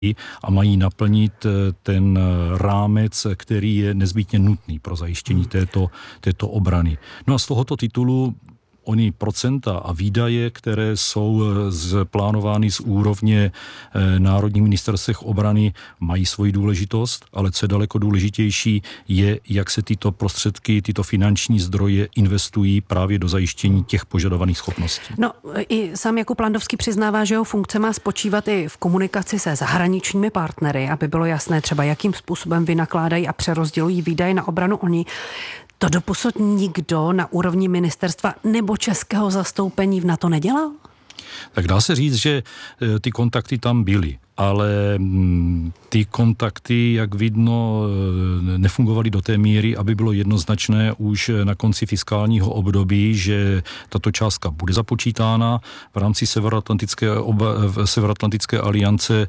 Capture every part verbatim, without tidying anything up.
a mají naplnit ten rámec, který je nezbytně nutný pro zajištění této, této obrany. No a z tohoto titulu ony procenta a výdaje, které jsou plánovány z úrovně národních ministerstev obrany, mají svoji důležitost, ale co je daleko důležitější, je, jak se tyto prostředky, tyto finanční zdroje investují právě do zajištění těch požadovaných schopností. No, i sám Jakub Landovský přiznává, že jeho funkce má spočívat i v komunikaci se zahraničními partnery, aby bylo jasné třeba, jakým způsobem vynakládají a přerozdělují výdaje na obranu oni. To doposud nikdo na úrovni ministerstva nebo českého zastoupení v NATO nedělal? Tak dá se říct, že ty kontakty tam byly, ale ty kontakty, jak vidno, nefungovaly do té míry, aby bylo jednoznačné už na konci fiskálního období, že tato částka bude započítána v rámci Severoatlantické, oba, Severoatlantické aliance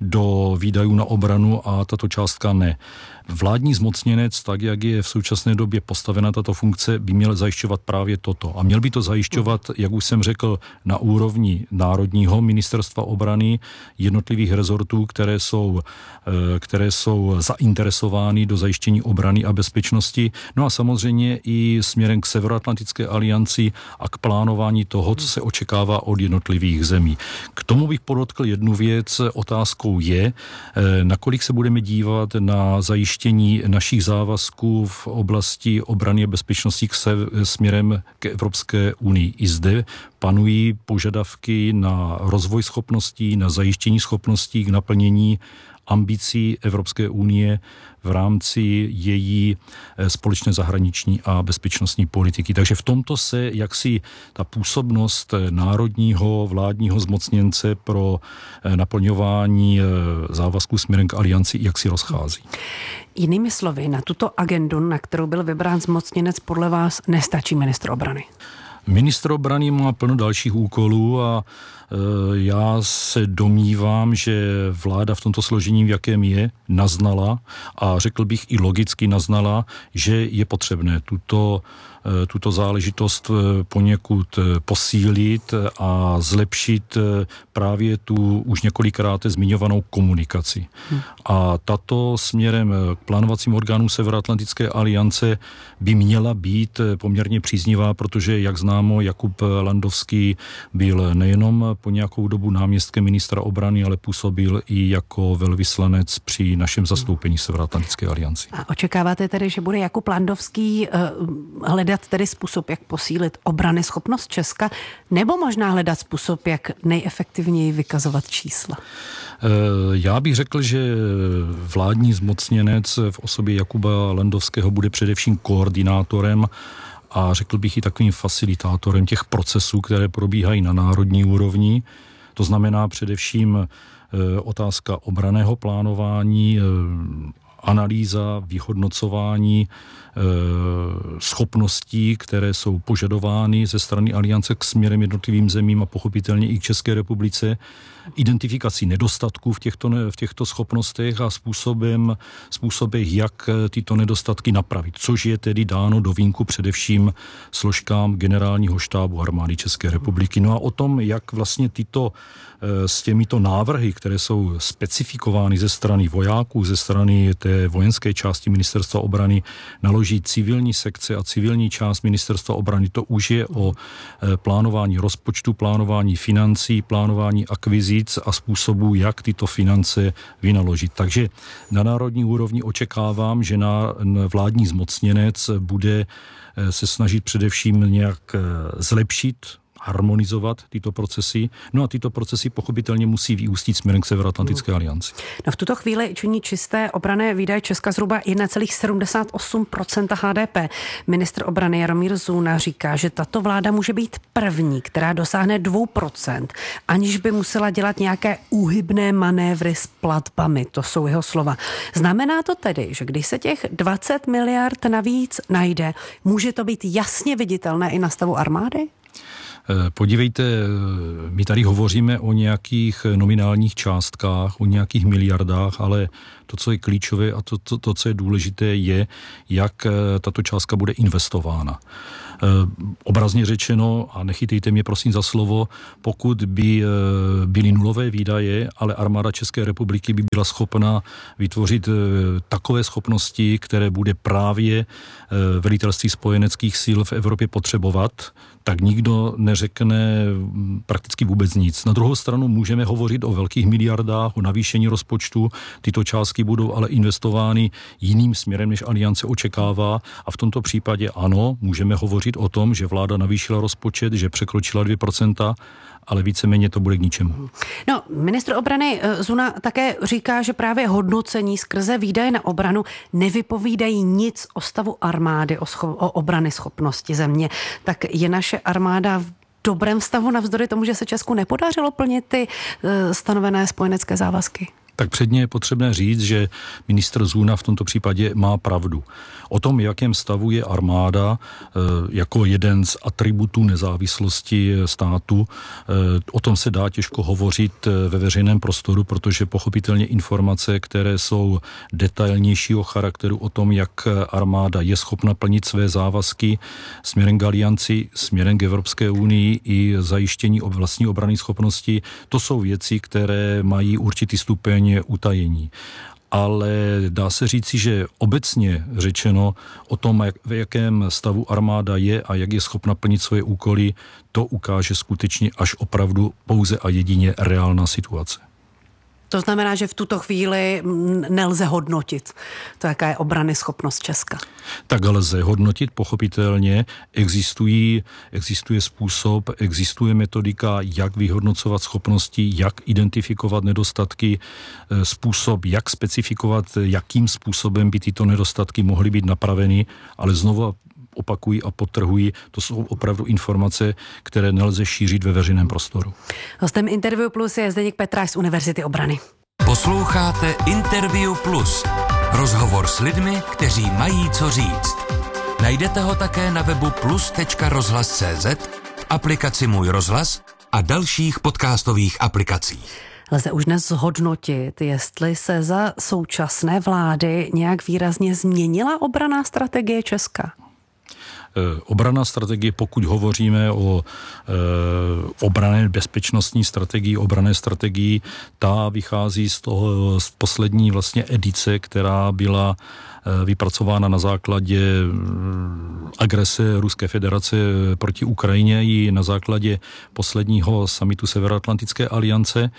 do výdajů na obranu a tato částka ne. Vládní zmocněnec, tak jak je v současné době postavena tato funkce, by měl zajišťovat právě toto. A měl by to zajišťovat, jak už jsem řekl, na úrovni národního ministerstva obrany, jednotlivých rezortů, které jsou, které jsou zainteresovány do zajištění obrany a bezpečnosti. No a samozřejmě i směrem k Severoatlantické alianci a k plánování toho, co se očekává od jednotlivých zemí. K tomu bych podotkl jednu věc. Otázkou je, nakolik se budeme dívat na zajištění našich závazků v oblasti obrany a bezpečnosti k se, směrem k Evropské unii. I zde panují požadavky na rozvoj schopností, na zajištění schopností k naplnění ambicí Evropské unie v rámci její společné zahraniční a bezpečnostní politiky. Takže v tomto se jaksi ta působnost národního vládního zmocněnce pro naplňování závazků směrem k alianci jaksi rozchází. Jinými slovy, na tuto agendu, na kterou byl vybrán zmocněnec, podle vás nestačí ministr obrany? Ministr obrany má plno dalších úkolů a já se domnívám, že vláda v tomto složení, v jakém je, naznala a řekl bych i logicky naznala, že je potřebné tuto, tuto záležitost poněkud posílit a zlepšit právě tu už několikrát zmiňovanou komunikaci. Hmm. A tato směrem k plánovacím orgánům Severoatlantické aliance by měla být poměrně příznivá, protože, jak známo, Jakub Landovský byl nejenom po nějakou dobu náměstkem ministra obrany, ale působil i jako velvyslanec při našem zastoupení Severoatlantické alianci. A očekáváte tedy, že bude Jakub Landovský uh, hledat tedy způsob, jak posílit obranyschopnost Česka, nebo možná hledat způsob, jak nejefektivněji vykazovat čísla? Uh, já bych řekl, že vládní zmocněnec v osobě Jakuba Landovského bude především koordinátorem a řekl bych i takovým facilitátorem těch procesů, které probíhají na národní úrovni. To znamená především e, otázka obranného plánování, e, analýza, vyhodnocování e, schopností, které jsou požadovány ze strany aliance k směrem jednotlivým zemím a pochopitelně i k České republice, identifikací nedostatků v těchto, v těchto schopnostech a způsobem, způsobem, jak tyto nedostatky napravit, což je tedy dáno do vínku především složkám generálního štábu armády České republiky. No a o tom, jak vlastně tyto s těmito návrhy, které jsou specifikovány ze strany vojáků, ze strany té vojenské části ministerstva obrany, naloží civilní sekce a civilní část ministerstva obrany. To už je o plánování rozpočtu, plánování financí, plánování akvizic a způsobu, jak tyto finance vynaložit. Takže na národní úrovni očekávám, že na vládní zmocněnec bude se snažit především nějak zlepšit, harmonizovat tyto procesy. No a tyto procesy pochopitelně musí vyústit směrem k Severoatlantické alianci. No v tuto chvíli činí čisté obranné výdaje Česka zhruba jedna celá sedmdesát osm procenta H D P. Ministr obrany Jaromír Zuna říká, že tato vláda může být první, která dosáhne dvou procent, aniž by musela dělat nějaké úhybné manévry s platbami. To jsou jeho slova. Znamená to tedy, že když se těch dvacet miliard navíc najde, může to být jasně viditelné i na stavu armády? Podívejte, my tady hovoříme o nějakých nominálních částkách, o nějakých miliardách, ale to, co je klíčové a to, to, to co je důležité, je, jak tato částka bude investována. Obrazně řečeno, a nechytejte mě prosím za slovo, pokud by byly nulové výdaje, ale armáda České republiky by byla schopna vytvořit takové schopnosti, které bude právě velitelství spojeneckých sil v Evropě potřebovat, tak nikdo neřekne prakticky vůbec nic. Na druhou stranu můžeme hovořit o velkých miliardách, o navýšení rozpočtu. Tyto částky budou ale investovány jiným směrem, než Aliance očekává. A v tomto případě ano, můžeme hovořit o tom, že vláda navýšila rozpočet, že překročila dvě procenta, ale víceméně to bude k ničemu. No, ministr obrany Zuna také říká, že právě hodnocení skrze výdaje na obranu nevypovídají nic o stavu armády, o, scho- o obrany schopnosti země. Tak je naše armáda v dobrém stavu navzdory tomu, že se Česku nepodařilo plnit ty uh, stanovené spojenecké závazky? Tak předně je potřebné říct, že ministr Zuna v tomto případě má pravdu. O tom, jakém stavu je armáda jako jeden z atributů nezávislosti státu, o tom se dá těžko hovořit ve veřejném prostoru, protože pochopitelně informace, které jsou detailnějšího charakteru o tom, jak armáda je schopna plnit své závazky směrem k alianci, směrem k Evropské unii i zajištění vlastní obranné schopnosti, to jsou věci, které mají určitý stupeň utajení. Ale dá se říci, že obecně řečeno o tom, jak, v jakém stavu armáda je a jak je schopna plnit svoje úkoly, to ukáže skutečně až opravdu pouze a jedině reálná situace. To znamená, že v tuto chvíli nelze hodnotit to, jaká je obrany schopnost Česka. Tak lze hodnotit, pochopitelně. Existují, existuje způsob, existuje metodika, jak vyhodnocovat schopnosti, jak identifikovat nedostatky, způsob, jak specifikovat, jakým způsobem by tyto nedostatky mohly být napraveny, ale znovu opakují a podtrhují, to jsou opravdu informace, které nelze šířit ve veřejném prostoru. Hostem Interview Plus je Zdeněk Petráš z Univerzity obrany. Posloucháte Interview Plus. Rozhovor s lidmi, kteří mají co říct. Najdete ho také na webu plus tečka rozhlas tečka cé zet, v aplikaci Můj rozhlas a dalších podcastových aplikacích. Lze už dnes zhodnotit, jestli se za současné vlády nějak výrazně změnila obranná strategie Česka? Obranná strategie, pokud hovoříme o e, obranné bezpečnostní strategii, obranné strategii, ta vychází z toho, z poslední vlastně edice, která byla e, vypracována na základě agrese Ruské federace proti Ukrajině i na základě posledního summitu Severoatlantické aliance.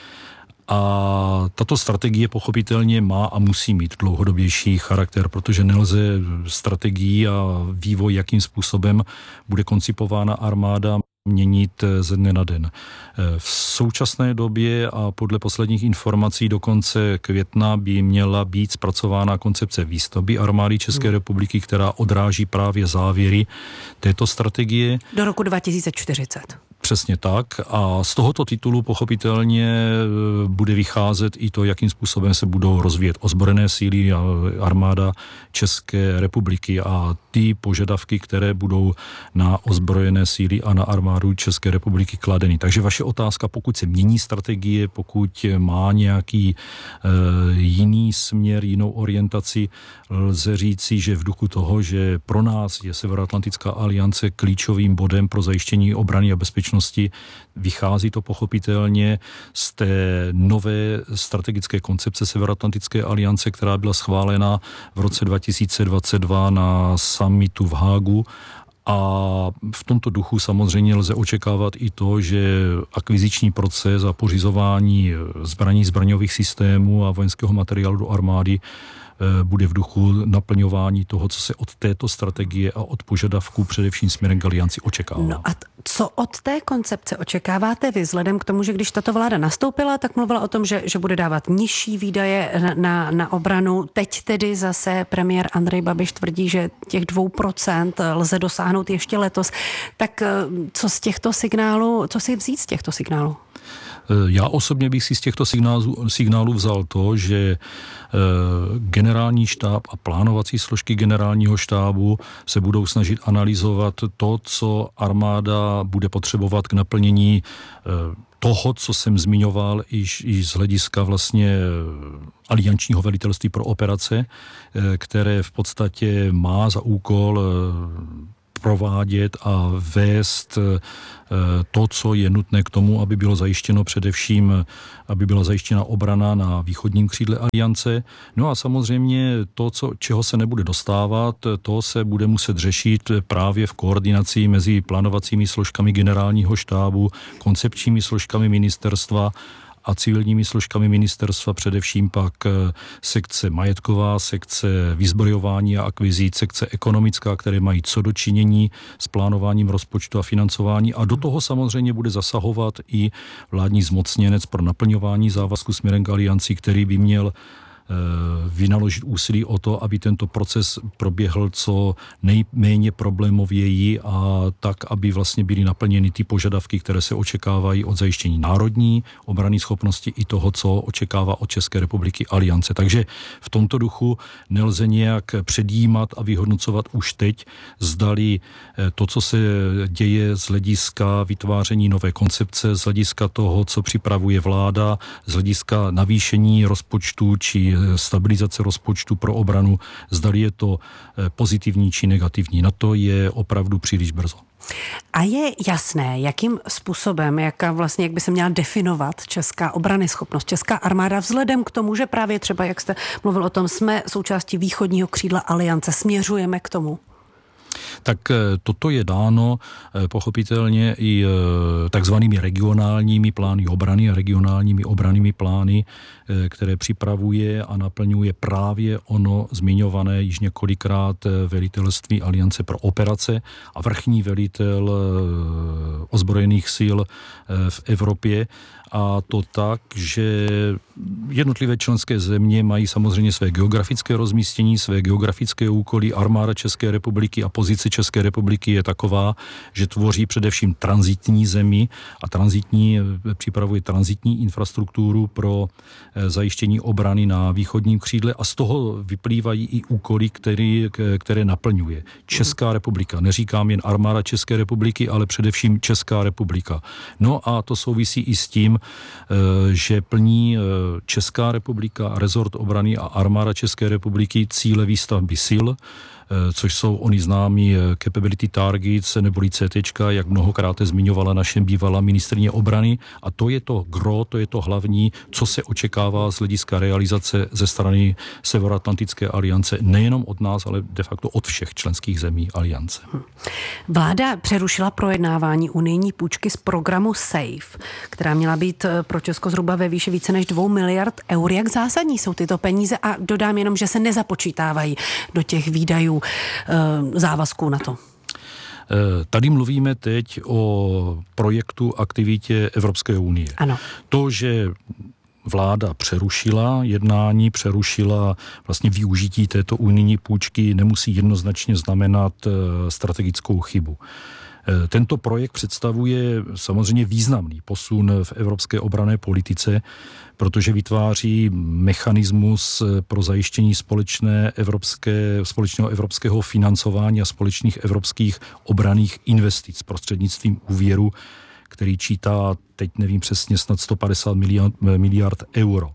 A tato strategie pochopitelně má a musí mít dlouhodobější charakter, protože nelze strategii a vývoj, jakým způsobem bude koncipována armáda, měnit ze dne na den. V současné době a podle posledních informací do konce května by měla být zpracována koncepce výstavby armády České republiky, která odráží právě závěry této strategie. Do roku dva tisíce čtyřicet. Přesně tak a z tohoto titulu pochopitelně bude vycházet i to, jakým způsobem se budou rozvíjet ozbrojené síly a armáda České republiky a ty požadavky, které budou na ozbrojené síly a na armádu České republiky kladeny. Takže vaše otázka, pokud se mění strategie, pokud má nějaký e, jiný směr, jinou orientaci, lze říci, že v duchu toho, že pro nás je Severoatlantická aliance klíčovým bodem pro zajištění obrany a bezpečnosti, vychází to pochopitelně z té nové strategické koncepce Severoatlantické aliance, která byla schválena v roce dva tisíce dvacet dva na summitu v Hágu. A v tomto duchu samozřejmě lze očekávat i to, že akviziční proces a pořizování zbraní, zbraňových systémů a vojenského materiálu do armády bude v duchu naplňování toho, co se od této strategie a od požadavků především směrem k alianci očekává. No a t- co od té koncepce očekáváte vy, vzhledem k tomu, že když tato vláda nastoupila, tak mluvila o tom, že, že bude dávat nižší výdaje na, na, na obranu. Teď tedy zase premiér Andrej Babiš tvrdí, že těch dvou procent lze dosáhnout ještě letos. Tak co z těchto signálů, co si vzít z těchto signálů? Já osobně bych si z těchto signálů, signálů vzal to, že generální štáb a plánovací složky generálního štábu se budou snažit analyzovat to, co armáda bude potřebovat k naplnění toho, co jsem zmiňoval, iž, iž z hlediska vlastně aliančního velitelství pro operace, které v podstatě má za úkol provádět a vést to, co je nutné k tomu, aby bylo zajištěno především, aby byla zajištěna obrana na východním křídle aliance. No a samozřejmě to, co, čeho se nebude dostávat, to se bude muset řešit právě v koordinaci mezi plánovacími složkami generálního štábu, koncepčními složkami ministerstva a civilními složkami ministerstva, především pak sekce majetková, sekce vyzbrojování a akvizic, sekce ekonomická, které mají co dočinění s plánováním rozpočtu a financování. A do toho samozřejmě bude zasahovat i vládní zmocněnec pro naplňování závazku směrem k alianci, který by měl vynaložit úsilí o to, aby tento proces proběhl co nejméně problémověji a tak, aby vlastně byly naplněny ty požadavky, které se očekávají od zajištění národní obranné schopnosti i toho, co očekává od České republiky aliance. Takže v tomto duchu nelze nějak předjímat a vyhodnocovat už teď, zdali to, co se děje z hlediska vytváření nové koncepce, z hlediska toho, co připravuje vláda, z hlediska navýšení rozpočtu či stabilizace rozpočtu pro obranu, zdali je to pozitivní či negativní. Na to je opravdu příliš brzo. A je jasné, jakým způsobem, jaká vlastně, jak by se měla definovat česká obranyschopnost, česká armáda vzhledem k tomu, že právě třeba, jak jste mluvil o tom, jsme součástí východního křídla aliance, směřujeme k tomu? Tak toto je dáno pochopitelně i takzvanými regionálními plány obrany a regionálními obrannými plány, které připravuje a naplňuje právě ono zmiňované již několikrát velitelství Aliance pro operace a vrchní velitel ozbrojených sil v Evropě. A to tak, že jednotlivé členské země mají samozřejmě své geografické rozmístění, své geografické úkoly. Armáda České republiky a pozice České republiky je taková, že tvoří především tranzitní zemi a tranzitní, připravuje tranzitní infrastrukturu pro zajištění obrany na východním křídle a z toho vyplývají i úkoly, které, které naplňuje. Česká republika, neříkám jen armáda České republiky, ale především Česká republika. No a to souvisí i s tím, že plní Česká republika, rezort obrany a armáda České republiky cíle výstavby sil, což jsou oni známí capability targets neboli C T, jak mnohokrát zmiňovala naše bývalá ministryně obrany. A to je to gro, to je to hlavní, co se očekává z hlediska realizace ze strany Severoatlantické aliance, nejenom od nás, ale de facto od všech členských zemí aliance. Vláda přerušila projednávání unijní půjčky z programu SAFE, která měla být pro Česko zhruba ve výši více než dvou miliard eur. Jak zásadní jsou tyto peníze? A dodám jenom, že se nezapočítávají do těch výdajů závazků na to. Tady mluvíme teď o projektu aktivitě Evropské unie. Ano. To, že vláda přerušila jednání, přerušila vlastně využití této unijní půjčky, nemusí jednoznačně znamenat strategickou chybu. Tento projekt představuje samozřejmě významný posun v evropské obranné politice, protože vytváří mechanismus pro zajištění společné evropské, společného evropského financování a společných evropských obranných investic prostřednictvím úvěru, který čítá, teď nevím přesně, snad sto padesát miliard, miliard euro.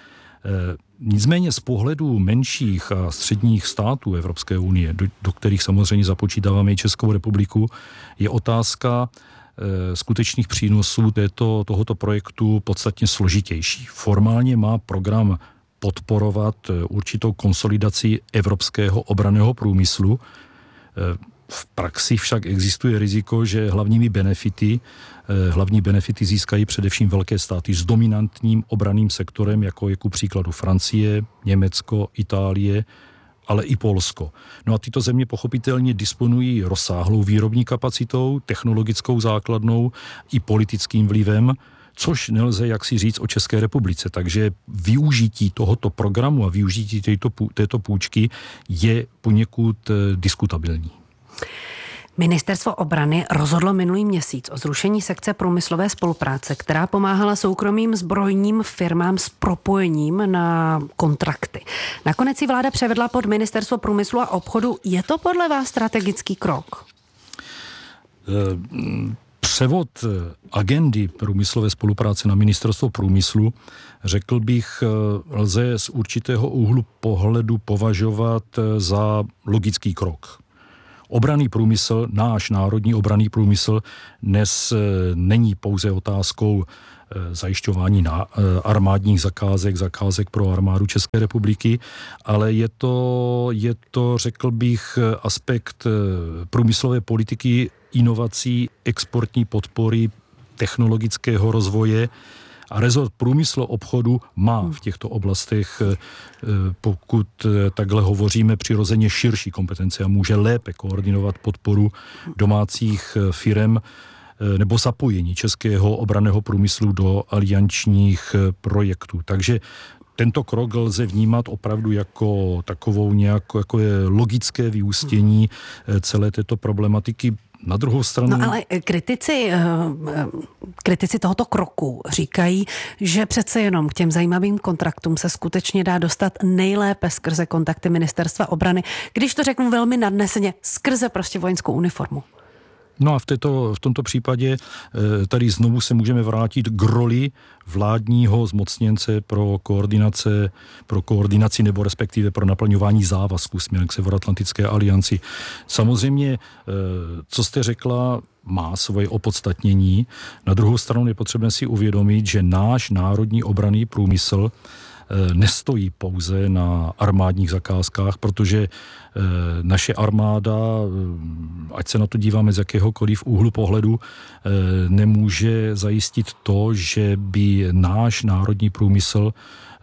Nicméně z pohledu menších a středních států Evropské unie, do, do kterých samozřejmě započítáváme i Českou republiku, je otázka e, skutečných přínosů této, tohoto projektu podstatně složitější. Formálně má program podporovat určitou konsolidaci evropského obranného průmyslu. E, V praxi však existuje riziko, že hlavními benefity, hlavní benefity získají především velké státy s dominantním obranným sektorem, jako je ku příkladu Francie, Německo, Itálie, ale i Polsko. No a tyto země pochopitelně disponují rozsáhlou výrobní kapacitou, technologickou základnou i politickým vlivem, což nelze jaksi říct o České republice. Takže využití tohoto programu a využití této, této půjčky je poněkud diskutabilní. Ministerstvo obrany rozhodlo minulý měsíc o zrušení sekce průmyslové spolupráce, která pomáhala soukromým zbrojním firmám s propojením na kontrakty. Nakonec ji vláda převedla pod Ministerstvo průmyslu a obchodu. Je to podle vás strategický krok? Převod agendy průmyslové spolupráce na Ministerstvo průmyslu, řekl bych, lze z určitého úhlu pohledu považovat za logický krok. Obranný průmysl, náš národní obranný průmysl dnes není pouze otázkou zajišťování na armádních zakázek, zakázek pro armádu České republiky, ale je to, je to, řekl bych, aspekt průmyslové politiky, inovací, exportní podpory, technologického rozvoje. A rezort průmyslu obchodu má v těchto oblastech, pokud takhle hovoříme, přirozeně širší kompetence a může lépe koordinovat podporu domácích firem nebo zapojení českého obranného průmyslu do aliančních projektů. Takže tento krok lze vnímat opravdu jako takovou nějakou jako je logické vyústění celé této problematiky. Na druhou stranu... No ale kritici, kritici tohoto kroku říkají, že přece jenom k těm zajímavým kontraktům se skutečně dá dostat nejlépe skrze kontakty Ministerstva obrany, když to řeknu velmi nadneseně, skrze prostě vojenskou uniformu. No a v, této, v tomto případě tady znovu se můžeme vrátit k roli vládního zmocněnce pro koordinace, pro koordinaci nebo respektive pro naplňování závazků směrem k Severoatlantické alianci. Samozřejmě, co jste řekla, má svoje opodstatnění. Na druhou stranu je potřebné si uvědomit, že náš národní obranný průmysl nestojí pouze na armádních zakázkách, protože naše armáda, ať se na to díváme z jakéhokoliv úhlu pohledu, nemůže zajistit to, že by náš národní průmysl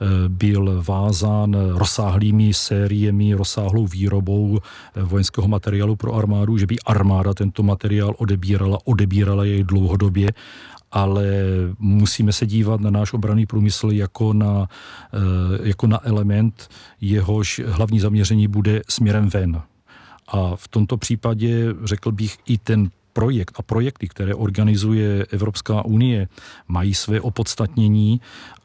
byl vázán rozsáhlými sériemi, rozsáhlou výrobou vojenského materiálu pro armádu, že by armáda tento materiál odebírala, odebírala jej dlouhodobě, ale musíme se dívat na náš obranný průmysl jako na, jako na element, jehož hlavní zaměření bude směrem ven. A v tomto případě, řekl bych, i ten projekt a projekty, které organizuje Evropská unie, mají své opodstatnění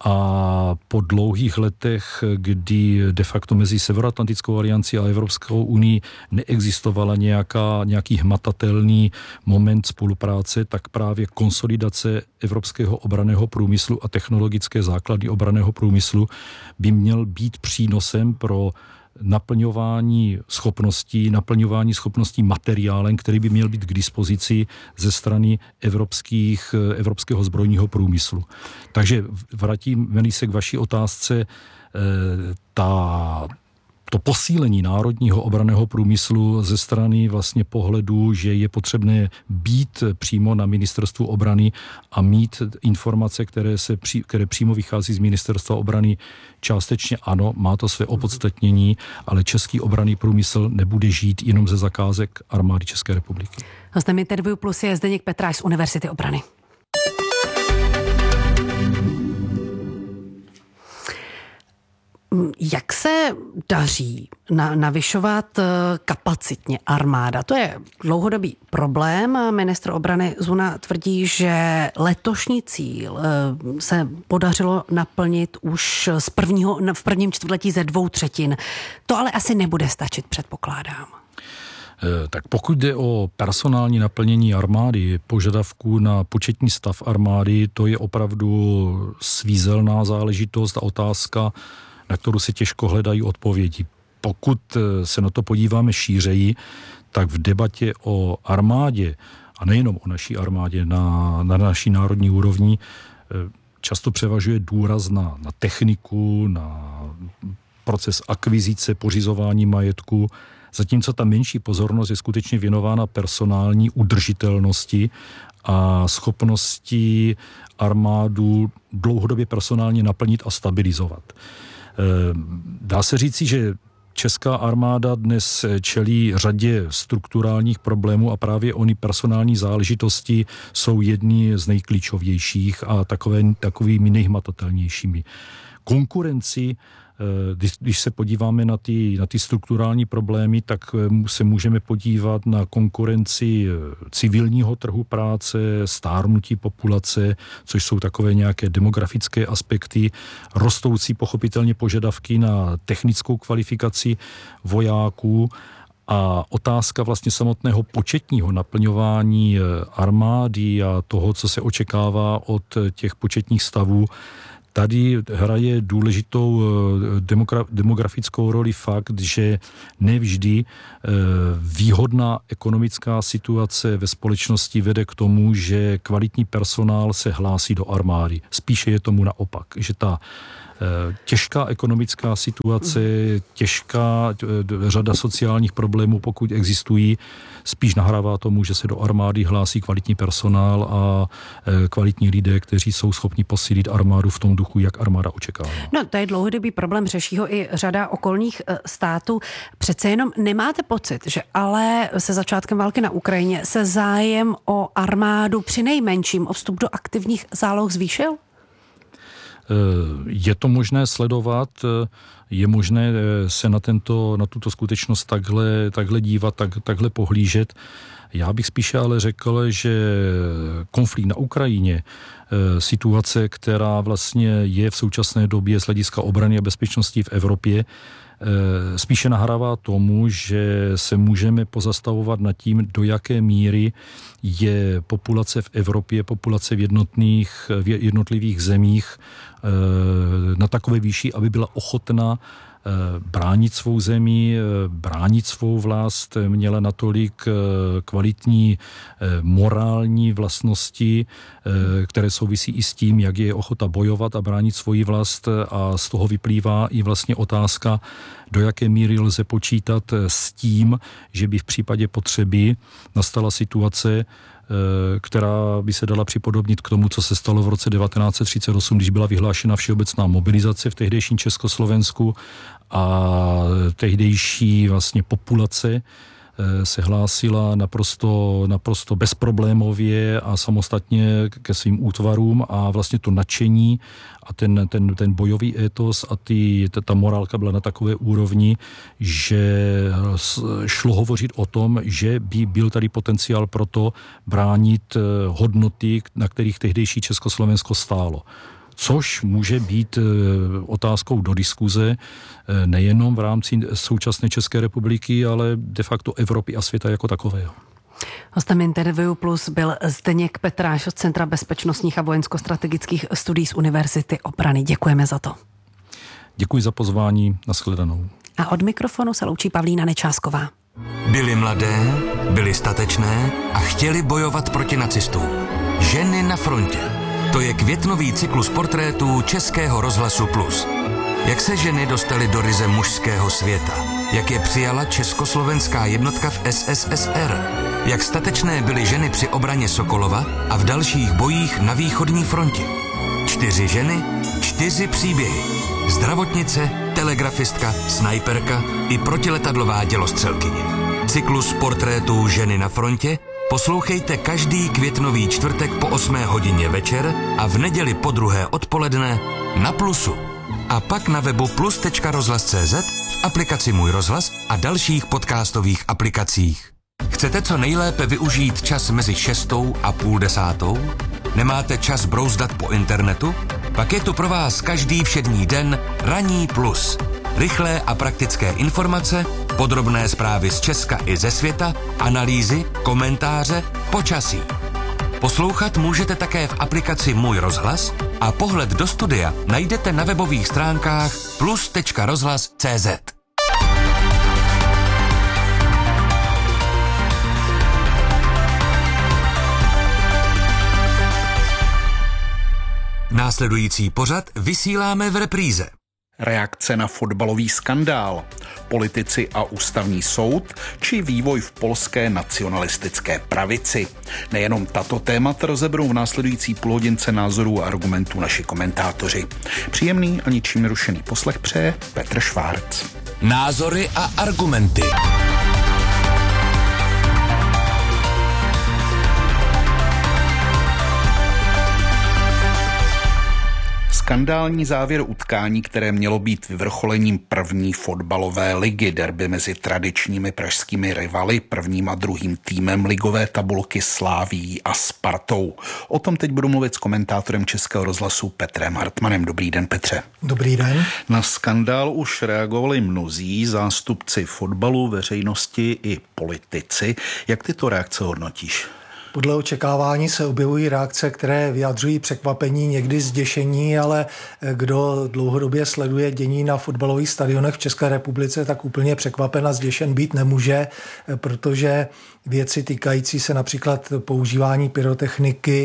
a po dlouhých letech, kdy de facto mezi Severoatlantickou aliancí a Evropskou unii neexistovala nějaká, nějaký hmatatelný moment spolupráce, tak právě konsolidace evropského obranného průmyslu a technologické základy obranného průmyslu by měl být přínosem pro naplňování schopností, naplňování schopností materiálem, který by měl být k dispozici ze strany evropských, evropského zbrojního průmyslu. Takže vrátíme se k vaší otázce, ta to posílení národního obranného průmyslu ze strany vlastně pohledu, že je potřebné být přímo na ministerstvu obrany a mít informace, které, se, které přímo vychází z ministerstva obrany, částečně ano, má to své opodstatnění, ale český obranný průmysl nebude žít jenom ze zakázek armády České republiky. Hostem Interview Plus je Zdeněk Petráš z Univerzity obrany. Jak se daří na, navyšovat kapacitně armáda? To je dlouhodobý problém. Ministr obrany Zuna tvrdí, že letošní cíl se podařilo naplnit už z prvního, v prvním čtvrtletí ze dvou třetin. To ale asi nebude stačit, předpokládám. Tak pokud jde o personální naplnění armády, požadavků na početní stav armády, to je opravdu svízelná záležitost a otázka, na kterou se těžko hledají odpovědi. Pokud se na to podíváme šířeji, tak v debatě o armádě, a nejenom o naší armádě, na, na naší národní úrovni, často převažuje důraz na, na techniku, na proces akvizice, pořizování majetku, zatímco ta menší pozornost je skutečně věnována personální udržitelnosti a schopnosti armádu dlouhodobě personálně naplnit a stabilizovat. Dá se říci, že česká armáda dnes čelí řadě strukturálních problémů a právě ony personální záležitosti jsou jedny z nejklíčovějších a takové, takovými nejhmatatelnějšími. Konkurenci Když se podíváme na ty, na ty strukturální problémy, tak se můžeme podívat na konkurenci civilního trhu práce, stárnutí populace, což jsou takové nějaké demografické aspekty, rostoucí pochopitelně požadavky na technickou kvalifikaci vojáků a otázka vlastně samotného početního naplňování armády a toho, co se očekává od těch početních stavů. Tady hraje důležitou demografickou roli fakt, že nevždy výhodná ekonomická situace ve společnosti vede k tomu, že kvalitní personál se hlásí do armády. Spíše je tomu naopak, že ta těžká ekonomická situace, těžká řada sociálních problémů, pokud existují, spíš nahrává tomu, že se do armády hlásí kvalitní personál a kvalitní lidé, kteří jsou schopni posílit armádu v tom duchu, jak armáda očekává. No, to je dlouhodobý problém, řeší ho i řada okolních států. Přece jenom nemáte pocit, že ale se začátkem války na Ukrajině se zájem o armádu přinejmenším o vstup do aktivních záloh zvýšil? Je to možné sledovat, je možné se na, tento, na tuto skutečnost takhle, takhle dívat, tak, takhle pohlížet. Já bych spíše ale řekl, že konflikt na Ukrajině, situace, která vlastně je v současné době z hlediska obrany a bezpečnosti v Evropě, spíše nahrává tomu, že se můžeme pozastavovat nad tím, do jaké míry je populace v Evropě, populace v, jednotných, v jednotlivých zemích na takové výši, aby byla ochotná bránit svou zemi, bránit svou vlast, měla natolik kvalitní morální vlastnosti, které souvisí i s tím, jak je ochota bojovat a bránit svoji vlast, a z toho vyplývá i vlastně otázka, do jaké míry lze počítat s tím, že by v případě potřeby nastala situace, která by se dala připodobnit k tomu, co se stalo v roce devatenáct set třicet osm, když byla vyhlášena všeobecná mobilizace v tehdejším Československu a tehdejší vlastně populace se hlásila naprosto, naprosto bezproblémově a samostatně ke svým útvarům a vlastně to nadšení a ten, ten, ten bojový étos a ty, ta morálka byla na takové úrovni, že šlo hovořit o tom, že by byl tady potenciál pro to bránit hodnoty, na kterých tehdejší Československo stálo. Což může být otázkou do diskuze nejenom v rámci současné České republiky, ale de facto Evropy a světa jako takového. Hostem Interview Plus byl Zdeněk Petráš z Centra bezpečnostních a vojensko-strategických studií z Univerzity obrany. Děkujeme za to. Děkuji za pozvání, nashledanou. A od mikrofonu se loučí Pavlína Nečásková. Byli mladé, byli statečné a chtěli bojovat proti nacistům. Ženy na frontě. To je květnový cyklus portrétů Českého rozhlasu Plus. Jak se ženy dostaly do ryze mužského světa? Jak je přijala československá jednotka v S S S R? Jak statečné byly ženy při obraně Sokolova a v dalších bojích na východní frontě? Čtyři ženy, čtyři příběhy. Zdravotnice, telegrafistka, snajperka i protiletadlová dělostřelkyně. Cyklus portrétů Ženy na frontě poslouchejte každý květnový čtvrtek po osmé hodině večer a v neděli po druhé odpoledne na Plusu. A pak na webu plus tečka rozhlas tečka cé zet, v aplikaci Můj rozhlas a dalších podcastových aplikacích. Chcete co nejlépe využít čas mezi šestou a půl desátou? Nemáte čas brouzdat po internetu? Pak je tu pro vás každý všední den Ranní plus. Rychlé a praktické informace, podrobné zprávy z Česka i ze světa, analýzy, komentáře, počasí. Poslouchat můžete také v aplikaci Můj rozhlas a pohled do studia najdete na webových stránkách plus tečka rozhlas tečka cé zet. Následující pořad vysíláme v repríze. Reakce na fotbalový skandál, politici a ústavní soud či vývoj v polské nacionalistické pravici. Nejenom tato témata rozeberou v následující půlhodince názorů a argumentů naši komentátoři. Příjemný a ničím nerušený poslech přeje Petr Švárc. Názory a argumenty. Skandální závěr utkání, které mělo být vyvrcholením první fotbalové ligy, derby mezi tradičními pražskými rivaly, prvním a druhým týmem ligové tabulky Slávií a Spartou. O tom teď budu mluvit s komentátorem Českého rozhlasu Petrem Hartmanem. Dobrý den, Petře. Dobrý den. Na skandál už reagovali mnozí zástupci fotbalu, veřejnosti i politici. Jak tyto reakce hodnotíš? Podle očekávání se objevují reakce, které vyjadřují překvapení, někdy zděšení, ale kdo dlouhodobě sleduje dění na fotbalových stadionech v České republice, tak úplně překvapen a zděšen být nemůže, protože věci týkající se například používání pyrotechniky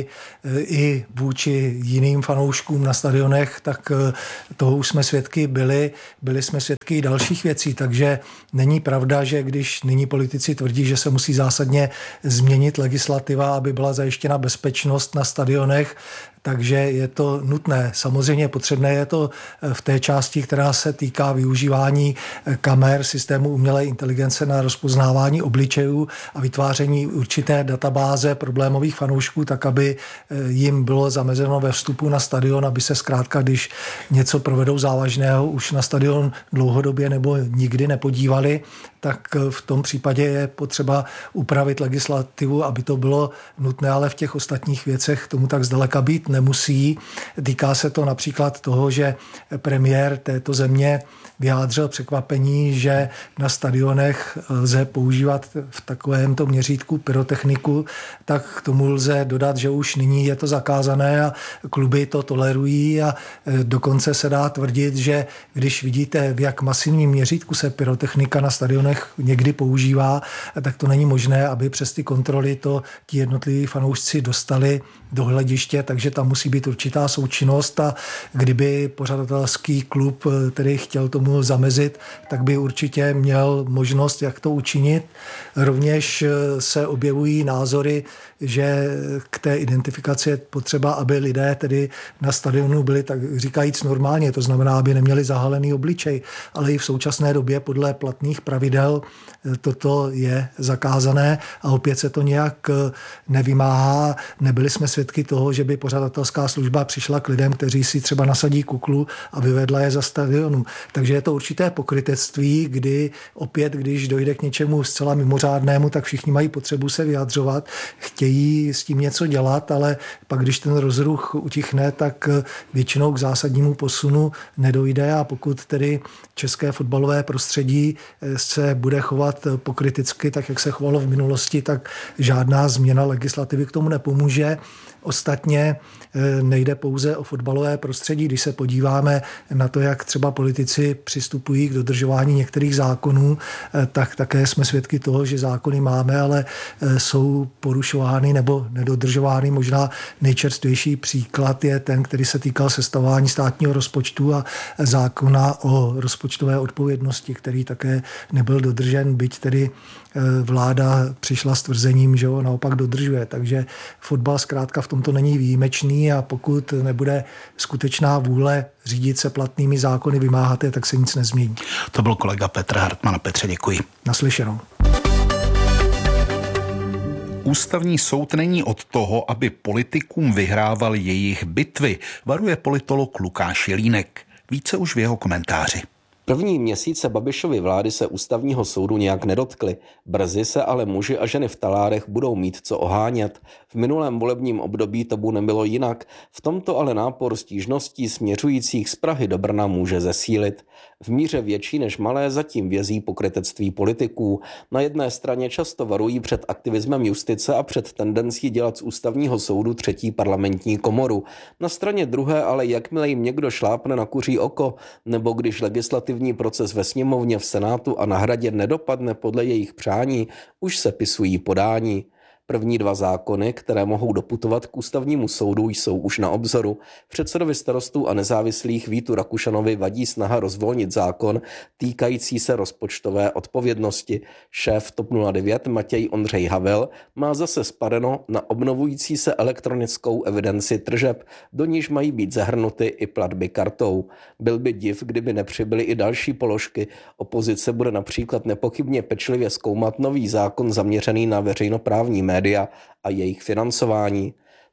i vůči jiným fanouškům na stadionech, tak toho už jsme svědky byli. Byli jsme svědky i dalších věcí, takže není pravda, že když nyní politici tvrdí, že se musí zásadně změnit legislativa, aby byla zajištěna bezpečnost na stadionech, takže je to nutné. Samozřejmě potřebné je to v té části, která se týká využívání kamer, systému umělé inteligence na rozpoznávání obličejů a vytváření určité databáze problémových fanoušků, tak aby jim bylo zamezeno ve vstupu na stadion, aby se zkrátka, když něco provedou závažného, už na stadion dlouhodobě nebo nikdy nepodívali, tak v tom případě je potřeba upravit legislativu, aby to bylo nutné, ale v těch ostatních věcech tomu tak zdaleka být nemusí. Týká se to například toho, že premiér této země vyjádřil překvapení, že na stadionech lze používat v takovémto měřítku pyrotechniku, tak k tomu lze dodat, že už nyní je to zakázané a kluby to tolerují a dokonce se dá tvrdit, že když vidíte, v jak masivním měřítku se pyrotechnika na stadionech někdy používá, tak to není možné, aby přes ty kontroly to ti jednotliví fanoušci dostali do hlediště, takže tam musí být určitá součinnost a kdyby pořadatelský klub tedy chtěl tomu zamezit, tak by určitě měl možnost, jak to učinit. Rovněž se objevují názory, že k té identifikaci je potřeba, aby lidé tedy na stadionu byli, tak říkajíc, normálně, to znamená, aby neměli zahalený obličej, ale i v současné době podle platných pravidel toto je zakázané a opět se to nějak nevymáhá. Nebyli jsme svědky toho, že by pořadatelská služba přišla k lidem, kteří si třeba nasadí kuklu a vyvedla je za stadionu. Takže je to určité pokrytectví, kdy opět, když dojde k něčemu zcela mimořádnému, tak všichni mají potřebu se vyjadřovat, chtějí s tím něco dělat, ale pak, když ten rozruch utichne, tak většinou k zásadnímu posunu nedojde a pokud tedy české fotbalové prostředí se bude chovat pokrytecky, tak jak se chovalo v minulosti, tak žádná změna legislativy k tomu nepomůže. Ostatně nejde pouze o fotbalové prostředí. Když se podíváme na to, jak třeba politici přistupují k dodržování některých zákonů, tak také jsme svědky toho, že zákony máme, ale jsou porušovány nebo nedodržovány. Možná nejčerstvější příklad je ten, který se týkal sestavování státního rozpočtu a zákona o rozpočtové odpovědnosti, který také nebyl dodržen, byť tedy vláda přišla s tvrzením, že ho naopak dodržuje. Takže fotbal zkrátka v tomto není výjimečný a pokud nebude skutečná vůle řídit se platnými zákony, vymáhat je, tak se nic nezmění. To byl kolega Petr Hartman. Petře, děkuji. Naslyšenou. Ústavní soud není od toho, aby politikům vyhrával jejich bitvy, varuje politolog Lukáš Jelínek. Více už v jeho komentáři. První měsíce Babišovy vlády se ústavního soudu nějak nedotkly. Brzy se ale muži a ženy v talárech budou mít co ohánět. V minulém volebním období tomu nebylo jinak. V tomto ale nápor stížností směřujících z Prahy do Brna může zesílit. V míře větší než malé zatím vězí pokrytectví politiků. Na jedné straně často varují před aktivismem justice a před tendencí dělat z ústavního soudu třetí parlamentní komoru. Na straně druhé ale jakmile jim někdo šlápne na kuří oko, nebo když legislativní proces ve sněmovně, v Senátu a na Hradě nedopadne podle jejich přání, už se pisují podání. První dva zákony, které mohou doputovat k ústavnímu soudu, jsou už na obzoru. Předsedovi Starostů a nezávislých Vítu Rakušanovi vadí snaha rozvolnit zákon týkající se rozpočtové odpovědnosti. Šéf TOP nula devět Matěj Ondřej Havel má zase spadeno na obnovující se elektronickou evidenci tržeb, do níž mají být zahrnuty i platby kartou. Byl by div, kdyby nepřibyly i další položky. Opozice bude například nepochybně pečlivě zkoumat nový zákon zaměřený na veřejnoprávní média a jejich financování.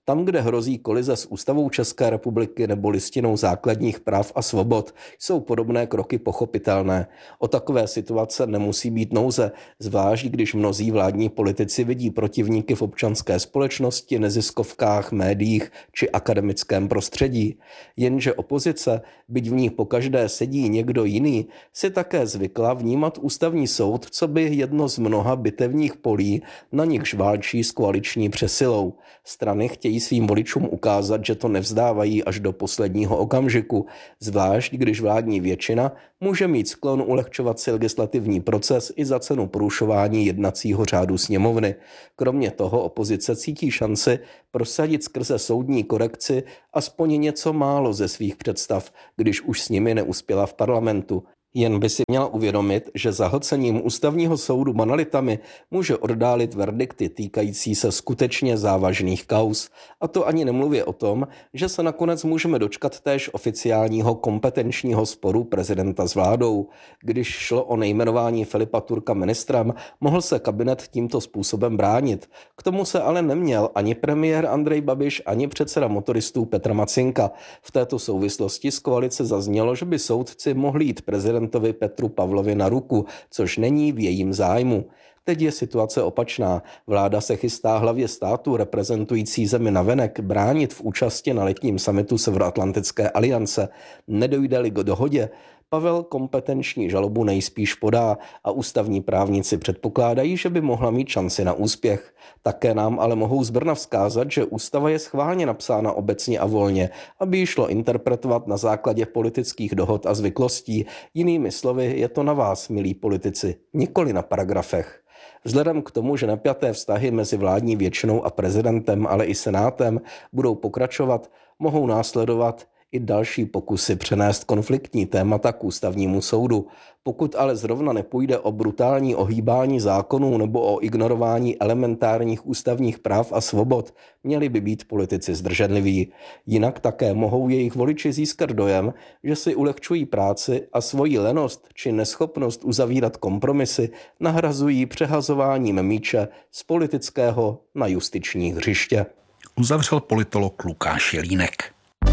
Tam, kde hrozí kolize s Ústavou České republiky nebo Listinou základních práv a svobod, jsou podobné kroky pochopitelné. O takové situace nemusí být nouze, zvlášť když mnozí vládní politici vidí protivníky v občanské společnosti, neziskovkách, médiích či akademickém prostředí. Jenže opozice, byť v ní pokaždé sedí někdo jiný, si také zvykla vnímat ústavní soud co by jedno z mnoha bitevních polí, na nichž válčí s koaliční přesilou. Strany chtějí svým voličům ukázat, že to nevzdávají až do posledního okamžiku, zvlášť když vládní většina může mít sklon ulehčovat si legislativní proces i za cenu porušování jednacího řádu sněmovny. Kromě toho opozice cítí šanci prosadit skrze soudní korekci aspoň něco málo ze svých představ, když už s nimi neuspěla v parlamentu. Jen by si měla uvědomit, že zahlcením ústavního soudu banalitami může oddálit verdikty týkající se skutečně závažných kauz. A to ani nemluvě o tom, že se nakonec můžeme dočkat též oficiálního kompetenčního sporu prezidenta s vládou. Když šlo o nejmenování Filipa Turka ministrem, mohl se kabinet tímto způsobem bránit. K tomu se ale neměl ani premiér Andrej Babiš, ani předseda motoristů Petr Macinka. V této souvislosti z koalice zaznělo, že by soudci mohli jít prezident Petru Pavlovi na ruku, což není v jejím zájmu. Teď je situace opačná. Vláda se chystá hlavě státu reprezentující zemi navenek bránit v účasti na letním summitu Severoatlantické aliance. Nedojde-li k dohodě, Pavel kompetenční žalobu nejspíš podá a ústavní právníci předpokládají, že by mohla mít šanci na úspěch. Také nám ale mohou z Brna vzkázat, že ústava je schválně napsána obecně a volně, aby ji šlo interpretovat na základě politických dohod a zvyklostí. Jinými slovy, je to na vás, milí politici, nikoli na paragrafech. Vzhledem k tomu, že napjaté vztahy mezi vládní většinou a prezidentem, ale i senátem budou pokračovat, mohou následovat i další pokusy přenést konfliktní témata k ústavnímu soudu. Pokud ale zrovna nepůjde o brutální ohýbání zákonů nebo o ignorování elementárních ústavních práv a svobod, měli by být politici zdrženliví. Jinak také mohou jejich voliči získat dojem, že si ulehčují práci a svoji lenost či neschopnost uzavírat kompromisy nahrazují přehazováním míče z politického na justiční hřiště. Uzavřel politolog Lukáš Jelínek.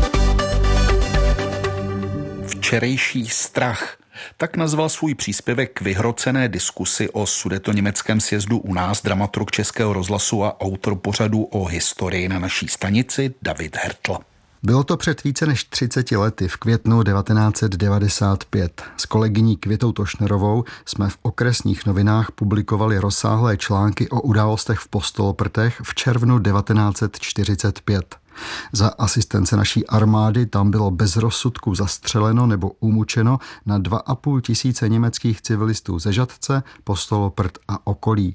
Včerejší strach. Tak nazval svůj příspěvek k vyhrocené diskusi o sudetoněmeckém sjezdu u nás dramaturg Českého rozhlasu a autor pořadu o historii na naší stanici David Hertl. Bylo to před více než třiceti lety, v květnu devatenáct set devadesát pět. S kolegyní Květou Tošnerovou jsme v okresních novinách publikovali rozsáhlé články o událostech v Postoloprtech v červnu devatenáct set čtyřicet pět. Za asistence naší armády tam bylo bez rozsudku zastřeleno nebo umučeno na dva a půl tisíce německých civilistů ze Žatce, Postoloprt a okolí.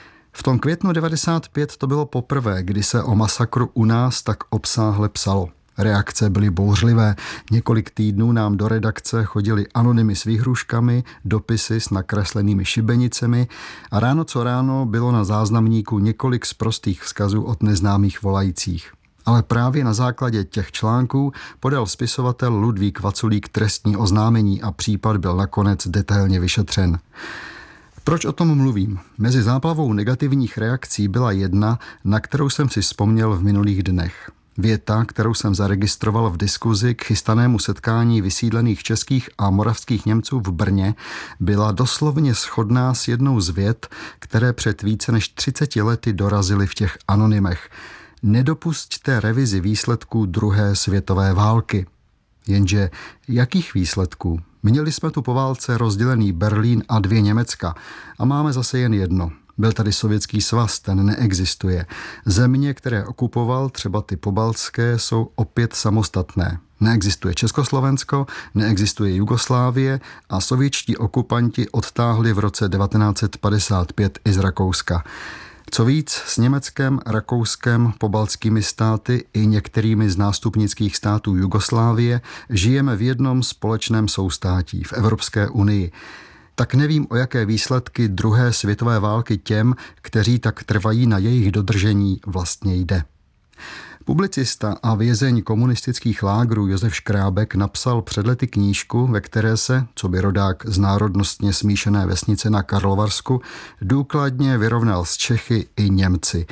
V tom květnu devadesát pět to bylo poprvé, kdy se o masakru u nás tak obsáhle psalo. Reakce byly bouřlivé. Několik týdnů nám do redakce chodili anonymy s výhruškami, dopisy s nakreslenými šibenicemi a ráno co ráno bylo na záznamníku několik sprostých vzkazů od neznámých volajících. Ale právě na základě těch článků podal spisovatel Ludvík Vaculík trestní oznámení a případ byl nakonec detailně vyšetřen. Proč o tom mluvím? Mezi záplavou negativních reakcí byla jedna, na kterou jsem si vzpomněl v minulých dnech. Věta, kterou jsem zaregistroval v diskuzi k chystanému setkání vysídlených českých a moravských Němců v Brně, byla doslovně shodná s jednou z vět, které před více než třiceti lety dorazily v těch anonymech. Nedopusťte revizi výsledků druhé světové války. Jenže jakých výsledků? Měli jsme tu po válce rozdělený Berlín a dvě Německa a máme zase jen jedno. Byl tady Sovětský svaz, ten neexistuje. Země, které okupoval, třeba ty pobaltské, jsou opět samostatné. Neexistuje Československo, neexistuje Jugoslávie a sovětští okupanti odtáhli v roce devatenáct set padesát pět i z Rakouska. Co víc, s Německem, Rakouskem, pobaltskými státy i některými z nástupnických států Jugoslávie žijeme v jednom společném soustátí v Evropské unii. Tak nevím, o jaké výsledky druhé světové války těm, kteří tak trvají na jejich dodržení, vlastně jde. Publicista a vězeň komunistických lágrů Josef Škrábek napsal před lety knížku, ve které se, co by rodák z národnostně smíšené vesnice na Karlovarsku, důkladně vyrovnal s Čechy i Němci.